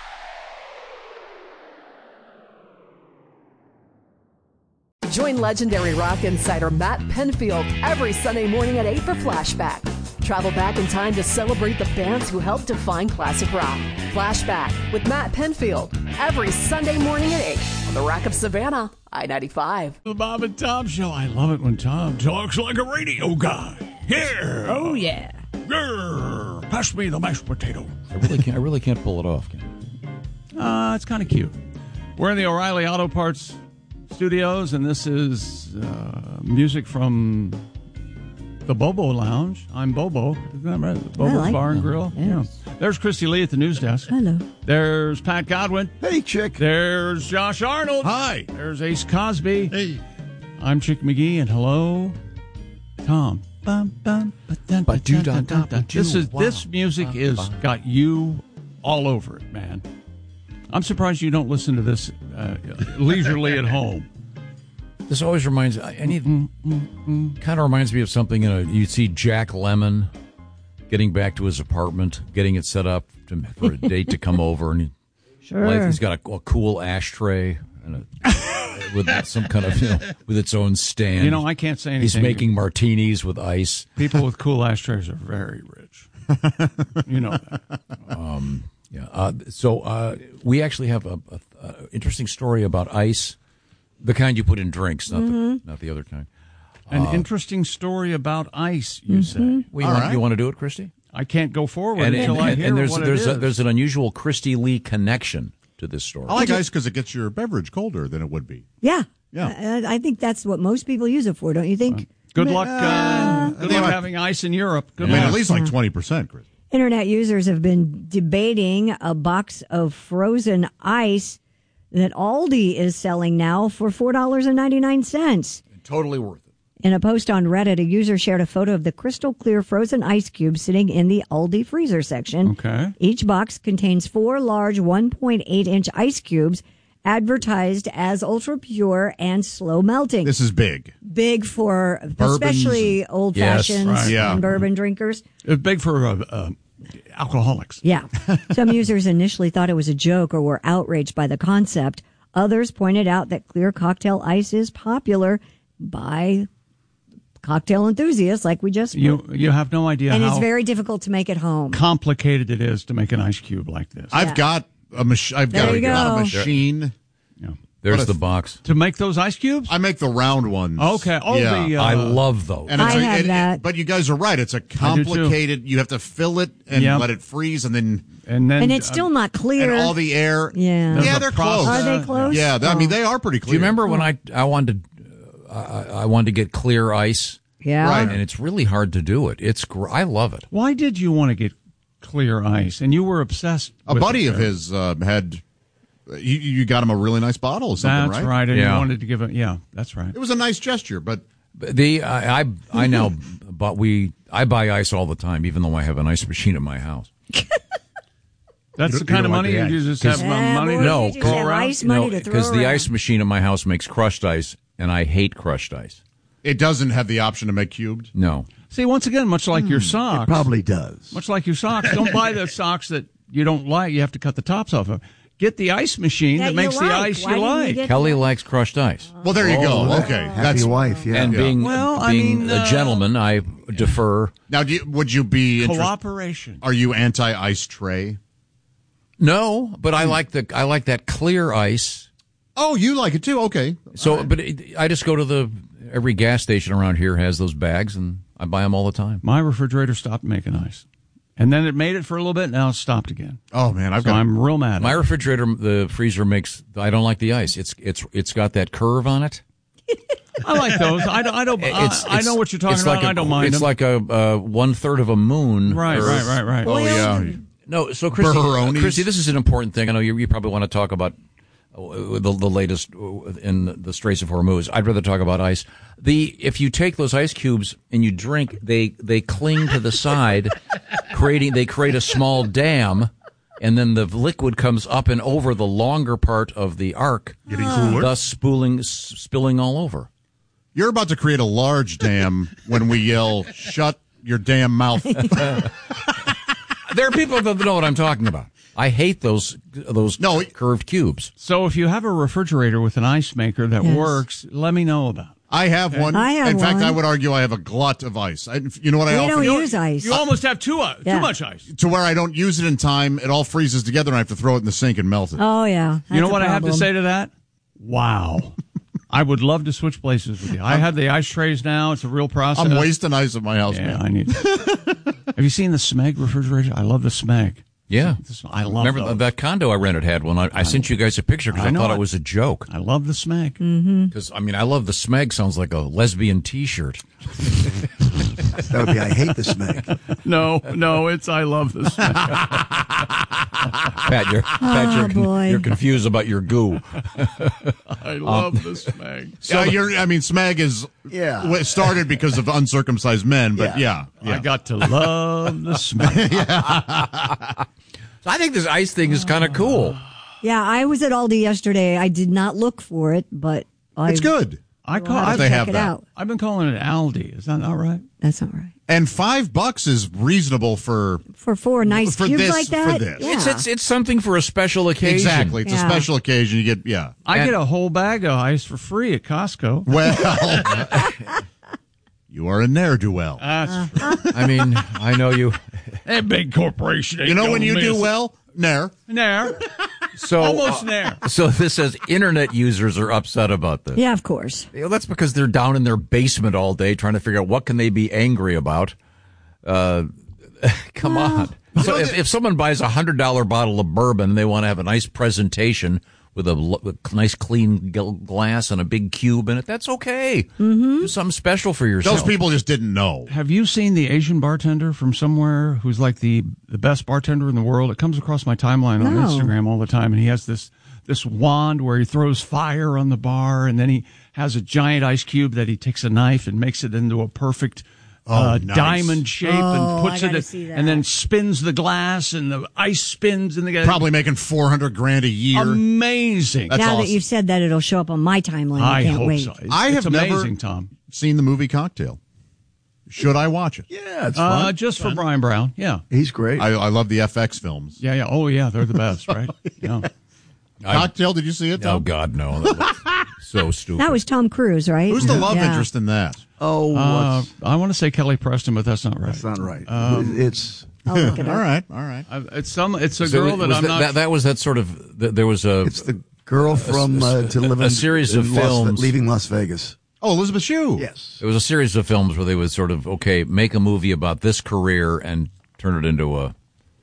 Join legendary rock insider Matt Penfield every Sunday morning at eight for Flashback. Travel back in time to celebrate the bands who helped define classic rock. Flashback with Matt Penfield every Sunday morning at eight on the Rock of Savannah, I ninety-five. The Bob and Tom Show. I love it when Tom talks like a radio guy. Yeah. Oh, yeah. Yeah. Pass me the mashed potato. I really can't, I really can't pull it off. Uh, it's kind of cute. We're in the O'Reilly Auto Parts studios, and this is uh, music from the Bobo Lounge. I'm Bobo. Isn't that right? Bobo's like Bar and that. Grill. Yes. Yeah. There's Christy Lee at the news desk. Hello. There's Pat Godwin. Hey, Chick. There's Josh Arnold. Hi. There's Ace Cosby. Hey. I'm Chick McGee, and hello, Tom. Bum, bum, ba-dun, ba-dun, dun, dun, dun. This is this music is got you all over it, man. I'm surprised you don't listen to this uh, leisurely at home. This always reminds any mm, mm, mm, kind of reminds me of something. You know, you'd see Jack Lemmon getting back to his apartment, getting it set up to, for a date to come over, and he, Sure. like, he's got a, a cool ashtray and a, with some kind of you know, with its own stand. You know, I can't say anything. He's making martinis with ice. People with cool ashtrays are very rich. You know that. Um, yeah. Uh, so uh, we actually have a, a, a interesting story about ice. The kind you put in drinks, not Mm-hmm. the not the other kind. An Uh, interesting story about ice, you Mm-hmm. say. Well, you, want, right. you want to do it, Christy? I can't go forward And, until and, I and, hear and there's what there's it a, is. there's an unusual Christy Lee connection to this story. I like ice because it gets your beverage colder than it would be. Yeah. Yeah. I, I think that's what most people use it for, don't you think? Good luck, uh, good they luck might- having ice in Europe. Good I mean, luck. at least like twenty percent, Chris. Internet users have been debating a box of frozen ice that Aldi is selling now for four dollars and ninety-nine cents. Totally worth it. In a post on Reddit, a user shared a photo of the crystal clear frozen ice cubes sitting in the Aldi freezer section. Okay. Each box contains four large one point eight inch ice cubes advertised as ultra pure and slow melting. This is big. Big for Bourbons. especially old fashions Yes, right. Yeah. and bourbon drinkers. It's big for uh, uh, alcoholics. Yeah. Some users initially thought it was a joke or were outraged by the concept. Others pointed out that clear cocktail ice is popular by cocktail enthusiasts like we just You you have no idea and how it's very difficult to make at home. complicated it is to make an ice cube like this. I've Yeah. got a mach- I've There got you a, got a go. machine. Yeah. There's What the if- box. To make those ice cubes? I make the round ones. Okay. Oh, yeah. the, uh, I love those. And it's I a, have it- it- that. but you guys are right. It's a do too. complicated. You have to fill it and Yep. let it freeze, and then and then And it's uh, still not clear. and all the air. Yeah. There's yeah, a they're process. close. Are they close? Yeah, I mean Oh. they are pretty Do clear. you remember when I I wanted to, uh, I, I wanted to get clear ice? Yeah. Right. And it's really hard to do it. It's gr- I love it. Why did you want to get clear ice? And you were obsessed A with buddy it of there. his uh, had. You, you got him a really nice bottle or something, That's right? right. And Yeah. you wanted to give it. Yeah, that's right. It was a nice gesture, but The I I, I now but we I buy ice all the time, even though I have an ice machine in my house. That's You the don't- kind you of don't money want the you ice. just have Yeah, money boy, to No, you just go have around? ice money no, to throw because the around. ice machine in my house makes crushed ice, and I hate crushed ice. It doesn't have the option to make cubed. No. See, once again, much like your socks. It probably does. Much like your socks. Don't buy the socks that you don't like. You have to cut the tops off of. Get the ice machine That that you makes the like. ice Why you didn't you like. get Kelly likes crushed ice. Well, there you Oh, go. that- Okay, happy that's wife. Yeah. And Yeah. being, Well, I being mean, a uh, gentleman, I defer. Now, do you, would you be interest- Cooperation. Are you anti-ice tray? No, but I like the I like that clear ice. Oh, you like it too? Okay. So, but it, I just go to the every gas station around here has those bags, and I buy them all the time. My refrigerator stopped making ice. And then it made it for a little bit, now it's stopped again. Oh man, I've so got. I'm real mad at My it. refrigerator, the freezer makes. I don't like the ice. It's it's it's got that curve on it. I like those. I don't. I don't. It's, I, I know what you're talking it's about. Like a, I don't mind It's them. like a uh, one third of a moon. Right, or- right, right, right. Oh yeah. No, so Christy, uh, Burronis. Christy, this is an important thing. I know you, you probably want to talk about uh, the, the latest in the Straits of Hormuz. I'd rather talk about ice. The if you take those ice cubes and you drink, they they cling to the side, creating they create a small dam, and then the liquid comes up and over the longer part of the arc, Getting cooler. thus spooling, s- spilling all over. You're about to create a large dam when we yell, "Shut your damn mouth!" There are people that know what I'm talking about. I hate those those No. curved cubes. So if you have a refrigerator with an ice maker that Yes. works, let me know about it. I have one. I have In fact, one. I would argue I have a glut of ice. I, you know what I We offer? don't You know use ice. You almost have too, uh, Yeah. too much ice. to where I don't use it in time. It all freezes together, and I have to throw it in the sink and melt it. Oh yeah. You know That's a what I have to problem. say to that? Wow. I would love to switch places with you. I have the ice trays now. It's a real process. I'm wasting ice at my house, Yeah, man. I need Have you seen the Smeg refrigerator? I love the Smeg. Yeah. I love Remember those. that condo I rented had one. I, I sent you guys a picture because I I, know thought it. it was a joke. I love the Smeg. Because, I mean, I love the Smeg sounds like a lesbian T-shirt. That would be I hate the Smeg. No, no, it's I love the Smeg. Pat, you're, Pat, you're, con- boy. you're confused about your goo. I love the Smeg. So you're, I mean, Smeg is Yeah. w- started because of uncircumcised men, but yeah, yeah. I got to love the Smeg. So I think this ice thing is kind of cool. Yeah, I was at Aldi yesterday. I did not look for it, but I, It's good. I will call. have to I've, They check have it that. out. I've been calling it Aldi. Is that not right? That's not right. And five bucks is reasonable for For four nice For cubes this- like for that. this. Yeah. It's, it's it's something for a special occasion. exactly. It's Yeah. a special occasion. You get yeah. I And- get a whole bag of ice for free at Costco. Well, you are a ne'er do well. That's I mean, I know you. that big corporation. ain't You know when gonna you do miss it. well, ne'er. There. So Almost uh, there. So this says internet users are upset about this. Yeah, of course. You know, that's because they're down in their basement all day trying to figure out what can they be angry about. Uh, come on. So if, if someone buys a hundred dollar bottle of bourbon, and they want to have a nice presentation with a, l- a nice clean gl- glass and a big cube in it. That's okay. Mm-hmm. Do something special for yourself. Those people just didn't know. Have you seen the Asian bartender from somewhere who's like the the best bartender in the world? It comes across my timeline on No. Instagram all the time, and he has this this wand where he throws fire on the bar, and then he has a giant ice cube that he takes a knife and makes it into a perfect uh, Oh, nice. diamond shape Oh, and puts I it, gotta in- see that. and then spins the glass, and the ice spins, and the Probably making four hundred grand a year. amazing. That's now awesome. that you've said that, it'll show up on my timeline. I, I can't hope wait. so. It's, I it's have amazing, never Tom. seen the movie Cocktail. Should I watch it? Yeah, it's Uh, fun. just for Brian Brown, yeah, He's great. I, I love the F X films. yeah, yeah. Oh, yeah, they're the best, right? Yeah. Cocktail, did you see it? Oh Tom? God, no! That looks so stupid. That was Tom Cruise, right? Who's the love Yeah. interest in that? oh, Uh, what's, I want to say Kelly Preston, but that's not right. that's not right. Um, it's I'll look it All up. right, all right. I- It's some. It's a So girl that was I'm that, not. that, that was that sort of. th- There was a. it's the girl from uh, to live a in series in of Las- films. leaving Las Vegas. Oh, Elizabeth Shue. Yes. It was a series of films where they would sort of okay make a movie about this career and turn it into a.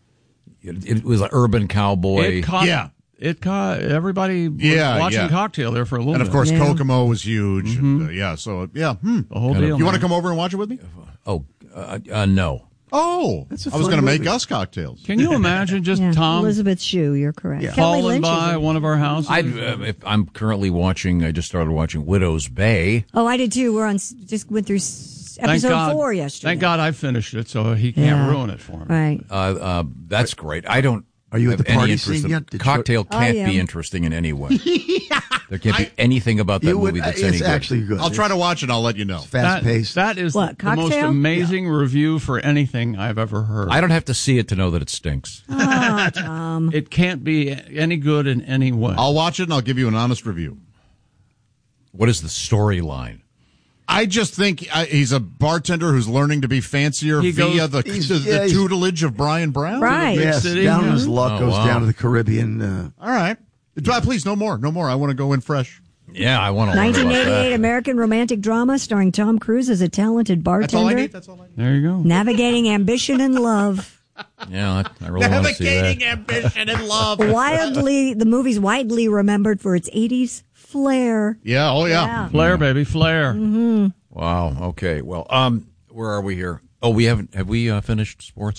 It, it was an urban cowboy. it caught. Yeah. It caught everybody. was Yeah, watching yeah. Cocktail there for a little And bit. of course, Yeah. Kokomo was huge. And, uh, yeah, so yeah. Hmm. the whole kind of- deal. You want to man. come over and watch it with me? oh uh, uh, no. Oh, That's a I was fun going to make movie. us cocktails. Can you imagine just Yeah, Tom Elizabeth Shue, you're correct. Kelly falling Lynch is by in- one of our houses? I uh, if I'm currently watching. I just started watching Widow's Bay. Oh, I did too. We're on. s- Just went through s- Thank episode God, four yesterday. Thank God I finished it, so he can't Yeah. ruin it for me. Right. Uh, uh, that's great. I don't. Are you at have the party any scene interest in- yet? Detroit? Cocktail I can't am. be interesting in any way. There can't be anything about that You would- movie that's it's any good. actually good. I'll try to watch it. I'll let you know. Fast That, paced. that is What, the most Cocktail? amazing review for anything I've ever heard. I don't have to see it to know that it stinks. Ah, Tom. It can't be any good in any way. I'll watch it and I'll give you an honest review. What is the storyline? I just think uh, he's a bartender who's learning to be fancier He via goes- the, he's- the, yeah, the he's- tutelage of Brian Brown. Right. Yes, city, down on yeah. his luck, Oh, goes wow. down to the Caribbean. Uh, All right. Uh, Please, no more. No more. I want to go in fresh. Yeah, I want to learn nineteen about eighty-eight that. American romantic drama starring Tom Cruise as a talented That's all I bartender need. That's all I need. There you go. navigating ambition and love. Yeah, I, I really want to see that. Navigating ambition and love. Wildly, the movie's widely remembered for its eighties flair. Yeah. Oh, yeah. Yeah. Flair, baby, flair. Mm-hmm. Wow. Okay. Well, um, where are we here? Oh, we haven't. Have we uh, finished sports?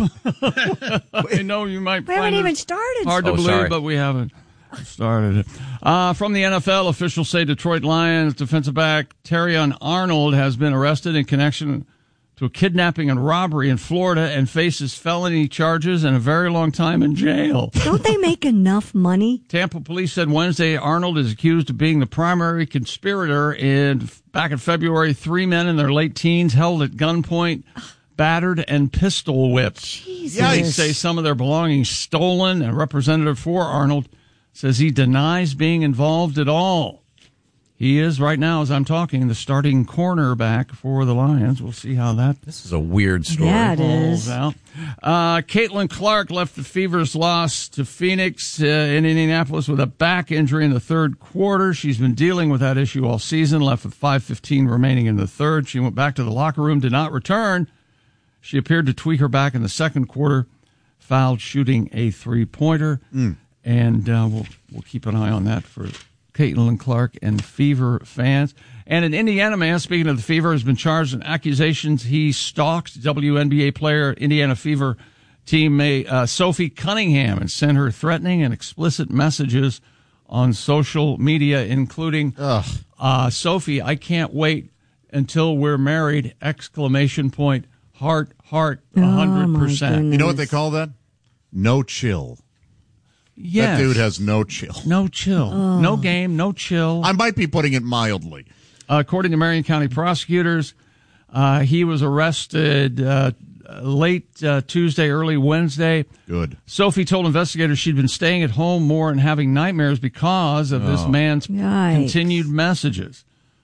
I know you might We haven't find even it started. hard to Oh, believe, sorry. but we haven't started it. Uh, from the N F L, officials say Detroit Lions defensive back Terrion Arnold has been arrested in connection to a kidnapping and robbery in Florida and faces felony charges and a very long time in jail. Don't they make enough money? Tampa police said Wednesday Arnold is accused of being the primary conspirator in back in February. Three men in their late teens held at gunpoint, battered, and pistol whipped. Jesus. They say some of their belongings stolen. A representative for Arnold says he denies being involved at all. He is right now, as I'm talking, the starting cornerback for the Lions. We'll see how that This is a weird story. Yeah, it falls is. out. Uh, Caitlin Clark left the Fever's loss to Phoenix uh, in Indianapolis with a back injury in the third quarter. She's been dealing with that issue all season, left with five fifteen remaining in the third. She went back to the locker room, did not return. She appeared to tweak her back in the second quarter, fouled shooting a three-pointer. Mm. And uh, we'll, we'll keep an eye on that for Caitlin Clark and Fever fans. And an Indiana man, speaking of the Fever, has been charged in accusations he stalked W N B A player, Indiana Fever teammate uh, Sophie Cunningham, and sent her threatening and explicit messages on social media, including, uh, Sophie, I can't wait until we're married, exclamation point, heart, heart, one hundred percent. You know what they call that? No chill. Yes. That dude has no chill. No chill. Oh. No game, no chill. I might be putting it mildly. Uh, according to Marion County prosecutors, uh, he was arrested uh, late uh, Tuesday, early Wednesday. Good. Sophie told investigators she'd been staying at home more and having nightmares because of this Oh. man's Yikes. continued messages.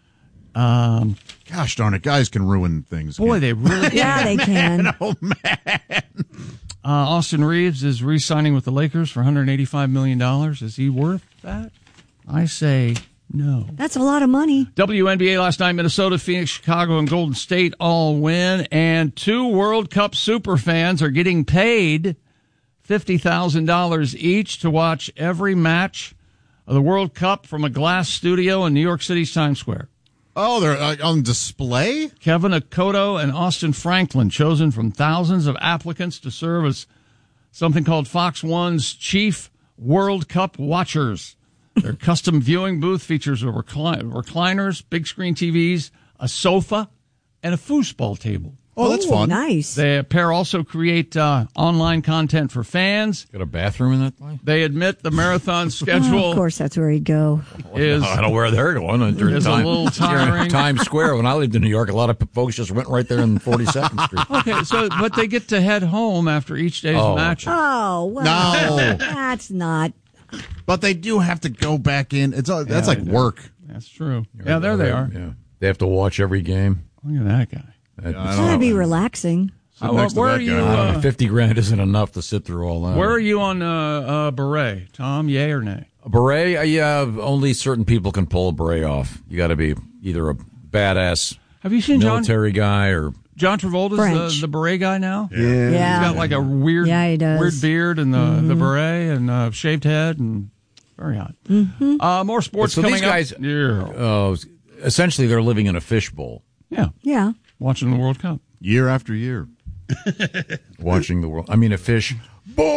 Um, Gosh darn it, guys can ruin things. boy, they really Yeah, they can. Oh, man. Uh, Austin Reeves is re-signing with the Lakers for one hundred eighty-five million dollars. Is he worth that? I say no. That's a lot of money. W N B A last night, Minnesota, Phoenix, Chicago, and Golden State all win. And two World Cup super fans are getting paid fifty thousand dollars each to watch every match of the World Cup from a glass studio in New York City's Times Square. Oh, they're uh, on display? Kevin Akoto and Austin Franklin, chosen from thousands of applicants to serve as something called Fox One's Chief World Cup Watchers. Their custom viewing booth features recli- recliners, big screen T Vs, a sofa, and a foosball table. Oh, that's fun. Nice. The pair also create uh, online content for fans. Got a bathroom in that place? They admit the marathon Oh, schedule of course, that's where he'd go. is I don't know where they're going. During It's a time, little during tiring. Times Square. When I lived in New York, a lot of folks just went right there in forty-second Street. okay. So, but they get to head home after each day's Oh. match. Oh, well, No. that's not. But they do have to go back in. It's uh, That's Yeah, like they do. work. That's true. Yeah, there they are. Yeah, they have to watch every game. Look at that guy. That- I It's don't gotta know. be relaxing. Uh, next to where that are you? guy. I don't know, Uh, Fifty grand isn't enough to sit through all that. where are you on uh, uh, beret, Tom? Yay or nay? A beret? Uh, yeah, only certain people can pull a beret off. You got to be either a badass Have you seen John military guy or John Travolta's French. the, the beret guy now? yeah. Yeah. He's got like a weird, Yeah, he does. weird beard and the the beret and uh, shaved head and very hot. Mm-hmm. Uh, more sports so coming these guys. up. Yeah. Uh, essentially, they're living in a fishbowl, yeah, Yeah. watching the World Cup. Year after year. watching the world. I mean, a fish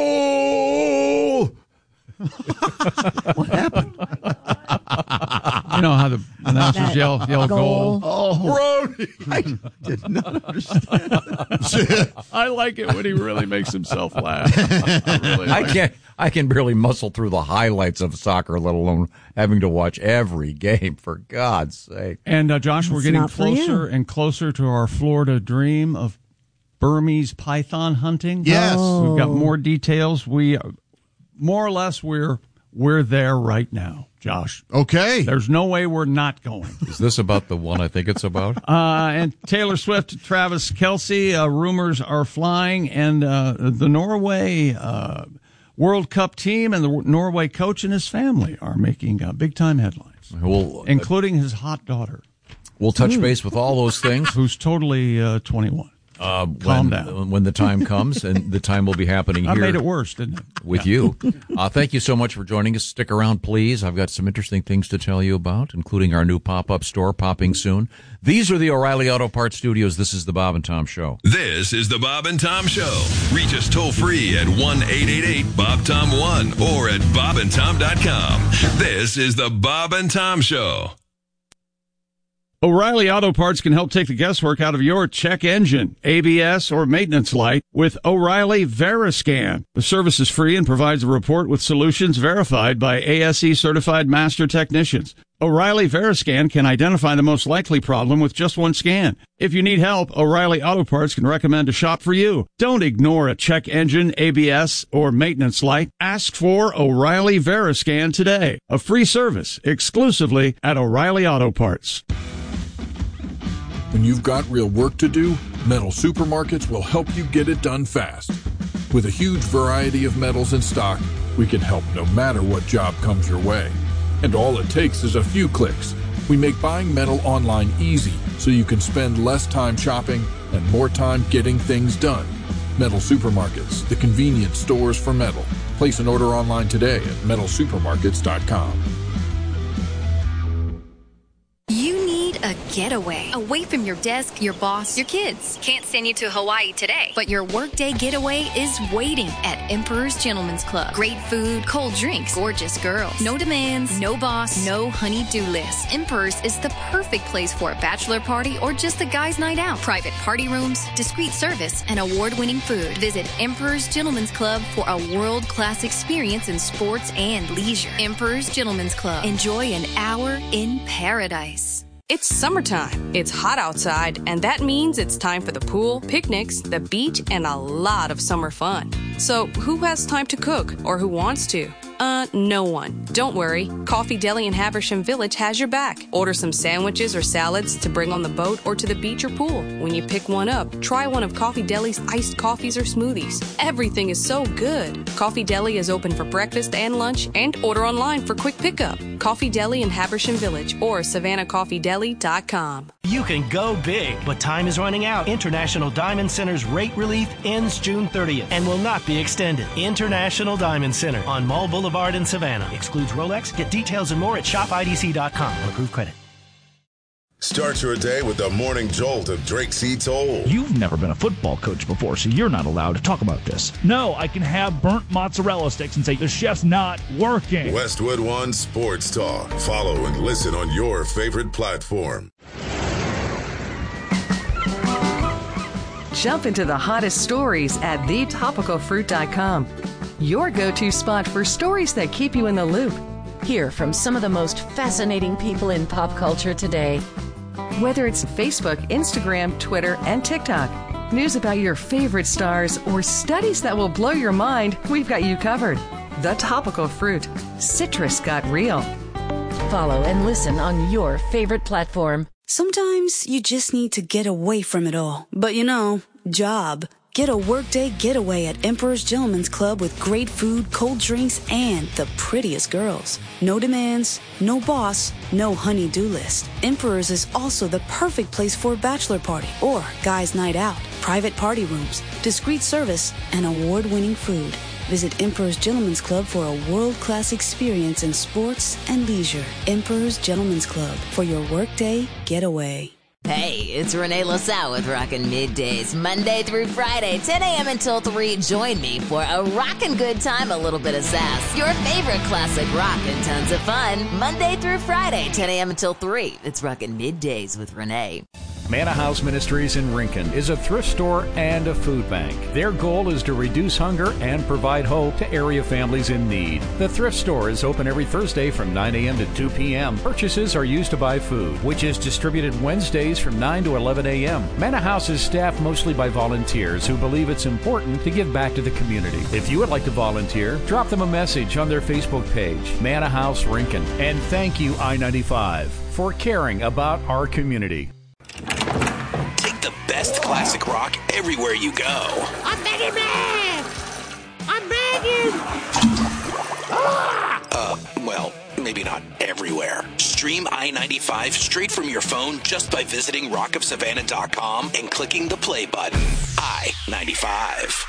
bowl. What happened? You know how the announcers yell, yell goal. goal. Oh, Brody. I did not understand. I like it when he really makes himself laugh. I, really I like can't. I can barely muscle through the highlights of soccer, let alone having to watch every game. For God's sake! And uh, Josh, we're It's getting not for closer you. and closer to our Florida dream of Burmese python hunting. Yes. Oh. We've got more details. We more or less we're we're there right now, Josh. Okay. There's no way we're not going. Is this about the one I think it's about? Uh, and Taylor Swift, Travis Kelce, uh, rumors are flying, and uh, the Norway uh, World Cup team and the Norway coach and his family are making uh, big-time headlines, We'll, including his hot daughter, we'll touch base with all those things. who's totally uh, twenty-one. Uh, Calm when, down. when the time comes, and the time will be happening I here. made it worse, didn't it? With Yeah. you. Uh, thank you so much for joining us. Stick around, please. I've got some interesting things to tell you about, including our new pop-up store popping soon. These are the O'Reilly Auto Parts Studios. This is the Bob and Tom Show. This is the Bob and Tom Show. Reach us toll free at one eight eight eight Bob Tom one or at bob and tom dot com. This is the Bob and Tom Show. O'Reilly Auto Parts can help take the guesswork out of your check engine, A B S, or maintenance light with O'Reilly Veriscan. The service is free and provides a report with solutions verified by A S E certified master technicians. O'Reilly Veriscan can identify the most likely problem with just one scan. If you need help, O'Reilly Auto Parts can recommend a shop for you. Don't ignore a check engine, A B S, or maintenance light. Ask for O'Reilly Veriscan today. A free service exclusively at O'Reilly Auto Parts. When you've got real work to do, Metal Supermarkets will help you get it done fast. With a huge variety of metals in stock, we can help no matter what job comes your way. And all it takes is a few clicks. We make buying metal online easy so you can spend less time shopping and more time getting things done. Metal Supermarkets, the convenience stores for metal. Place an order online today at metal supermarkets dot com. You need a getaway. Away from your desk, your boss, your kids. Can't send you to Hawaii today, but your workday getaway is waiting at Emperor's Gentleman's Club. Great food, cold drinks, gorgeous girls. No demands, no boss, no honey-do list. Emperor's is the perfect place for a bachelor party or just a guy's night out. Private party rooms, discreet service, and award-winning food. Visit Emperor's Gentleman's Club for a world-class experience in sports and leisure. Emperor's Gentleman's Club. Enjoy an hour in paradise. It's summertime. It's hot outside, and that means it's time for the pool, picnics, the beach, and a lot of summer fun. So, who has time to cook, or who wants to? Uh, no one. Don't worry. Coffee Deli in Haversham Village has your back. Order some sandwiches or salads to bring on the boat or to the beach or pool. When you pick one up, try one of Coffee Deli's iced coffees or smoothies. Everything is so good. Coffee Deli is open for breakfast and lunch, and order online for quick pickup. Coffee Deli in Haversham Village or savannah coffee deli dot com. You can go big, but time is running out. International Diamond Center's rate relief ends June thirtieth and will not be extended. International Diamond Center on Mall Boulevard in Savannah. Excludes Rolex. Get details and more at shop I D C dot com on approved credit. Start your day with the morning jolt of Drake C. Toll. You've never been a football coach before, so you're not allowed to talk about this. No, I can have burnt mozzarella sticks and say the chef's not working. Westwood One Sports Talk. Follow and listen on your favorite platform. Jump into the hottest stories at the topical fruit dot com. Your go-to spot for stories that keep you in the loop. Hear from some of the most fascinating people in pop culture today. Whether it's Facebook, Instagram, Twitter, and TikTok, news about your favorite stars, or studies that will blow your mind, we've got you covered. The Topical Fruit. Citrus got real. Follow and listen on your favorite platform. Sometimes you just need to get away from it all. But you know, job. Get a workday getaway at Emperor's Gentleman's Club with great food, cold drinks, and the prettiest girls. No demands, no boss, no honey-do list. Emperor's is also the perfect place for a bachelor party or guy's night out. Private party rooms, discreet service, and award-winning food. Visit Emperor's Gentleman's Club for a world-class experience in sports and leisure. Emperor's Gentleman's Club for your workday getaway. Hey, it's Renee LaSalle with Rockin' Middays, Monday through Friday, ten a.m. until three. Join me for a rockin' good time, a little bit of sass, your favorite classic rock, and tons of fun. Monday through Friday, ten a.m. until three. It's Rockin' Middays with Renee. Manna House Ministries in Rincon is a thrift store and a food bank. Their goal is to reduce hunger and provide hope to area families in need. The thrift store is open every Thursday from nine a.m. to two p.m. Purchases are used to buy food, which is distributed Wednesdays from nine to eleven a.m. Manna House is staffed mostly by volunteers who believe it's important to give back to the community. If you would like to volunteer, drop them a message on their Facebook page, Manna House Rincon. And thank you, I ninety-five, for caring about our community. Take the best classic rock everywhere you go. I'm begging man! I'm begging! Uh, well, maybe not everywhere. Stream I ninety-five straight from your phone just by visiting rock of savannah dot com and clicking the play button. I ninety-five.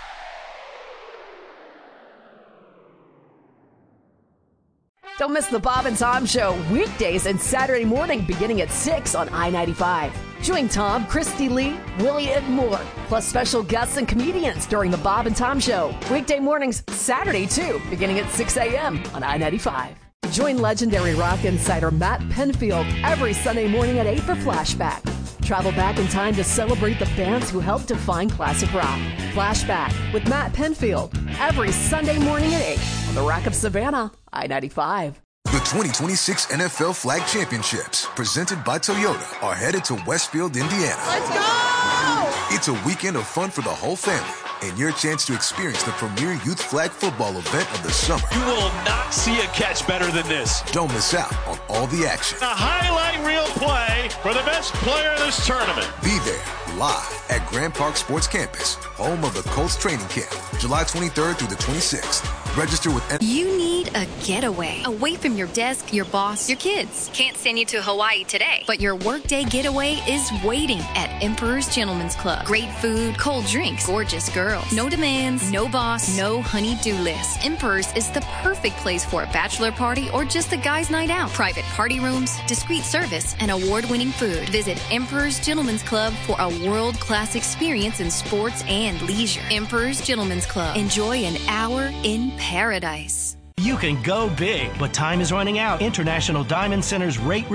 Don't miss the Bob and Tom Show weekdays and Saturday morning beginning at six on I ninety-five. Join Tom, Christy Lee, Willie, and more, plus special guests and comedians during the Bob and Tom Show. Weekday mornings, Saturday too, beginning at six a.m. on I ninety-five. Join legendary rock insider Matt Penfield every Sunday morning at eight for Flashback. Travel back in time to celebrate the bands who helped define classic rock. Flashback with Matt Penfield every Sunday morning at eight on the Rock of Savannah, I ninety-five. The twenty twenty-six N F L Flag Championships, presented by Toyota, are headed to Westfield, Indiana. Let's go! It's a weekend of fun for the whole family and your chance to experience the premier youth flag football event of the summer. You will not see a catch better than this. Don't miss out on all the action. A highlight reel play for the best player in this tournament. Be there live at Grand Park Sports Campus, home of the Colts training camp, July twenty-third through the twenty-sixth. Register with... N- you need a getaway. Away from your desk, your boss, your kids. Can't send you to Hawaii today, but your workday getaway is waiting at Emperor's Gentleman's Club. Great food, cold drinks, gorgeous girls. No demands, no boss, no honey-do list. Emperor's is the perfect place for a bachelor party or just a guy's night out. Private party rooms, discreet service, and award-winning food. Visit Emperor's Gentleman's Club for a world-class experience in sports and leisure. Emperor's Gentleman's Club. Enjoy an hour in paradise. You can go big, but time is running out. International Diamond Center's rate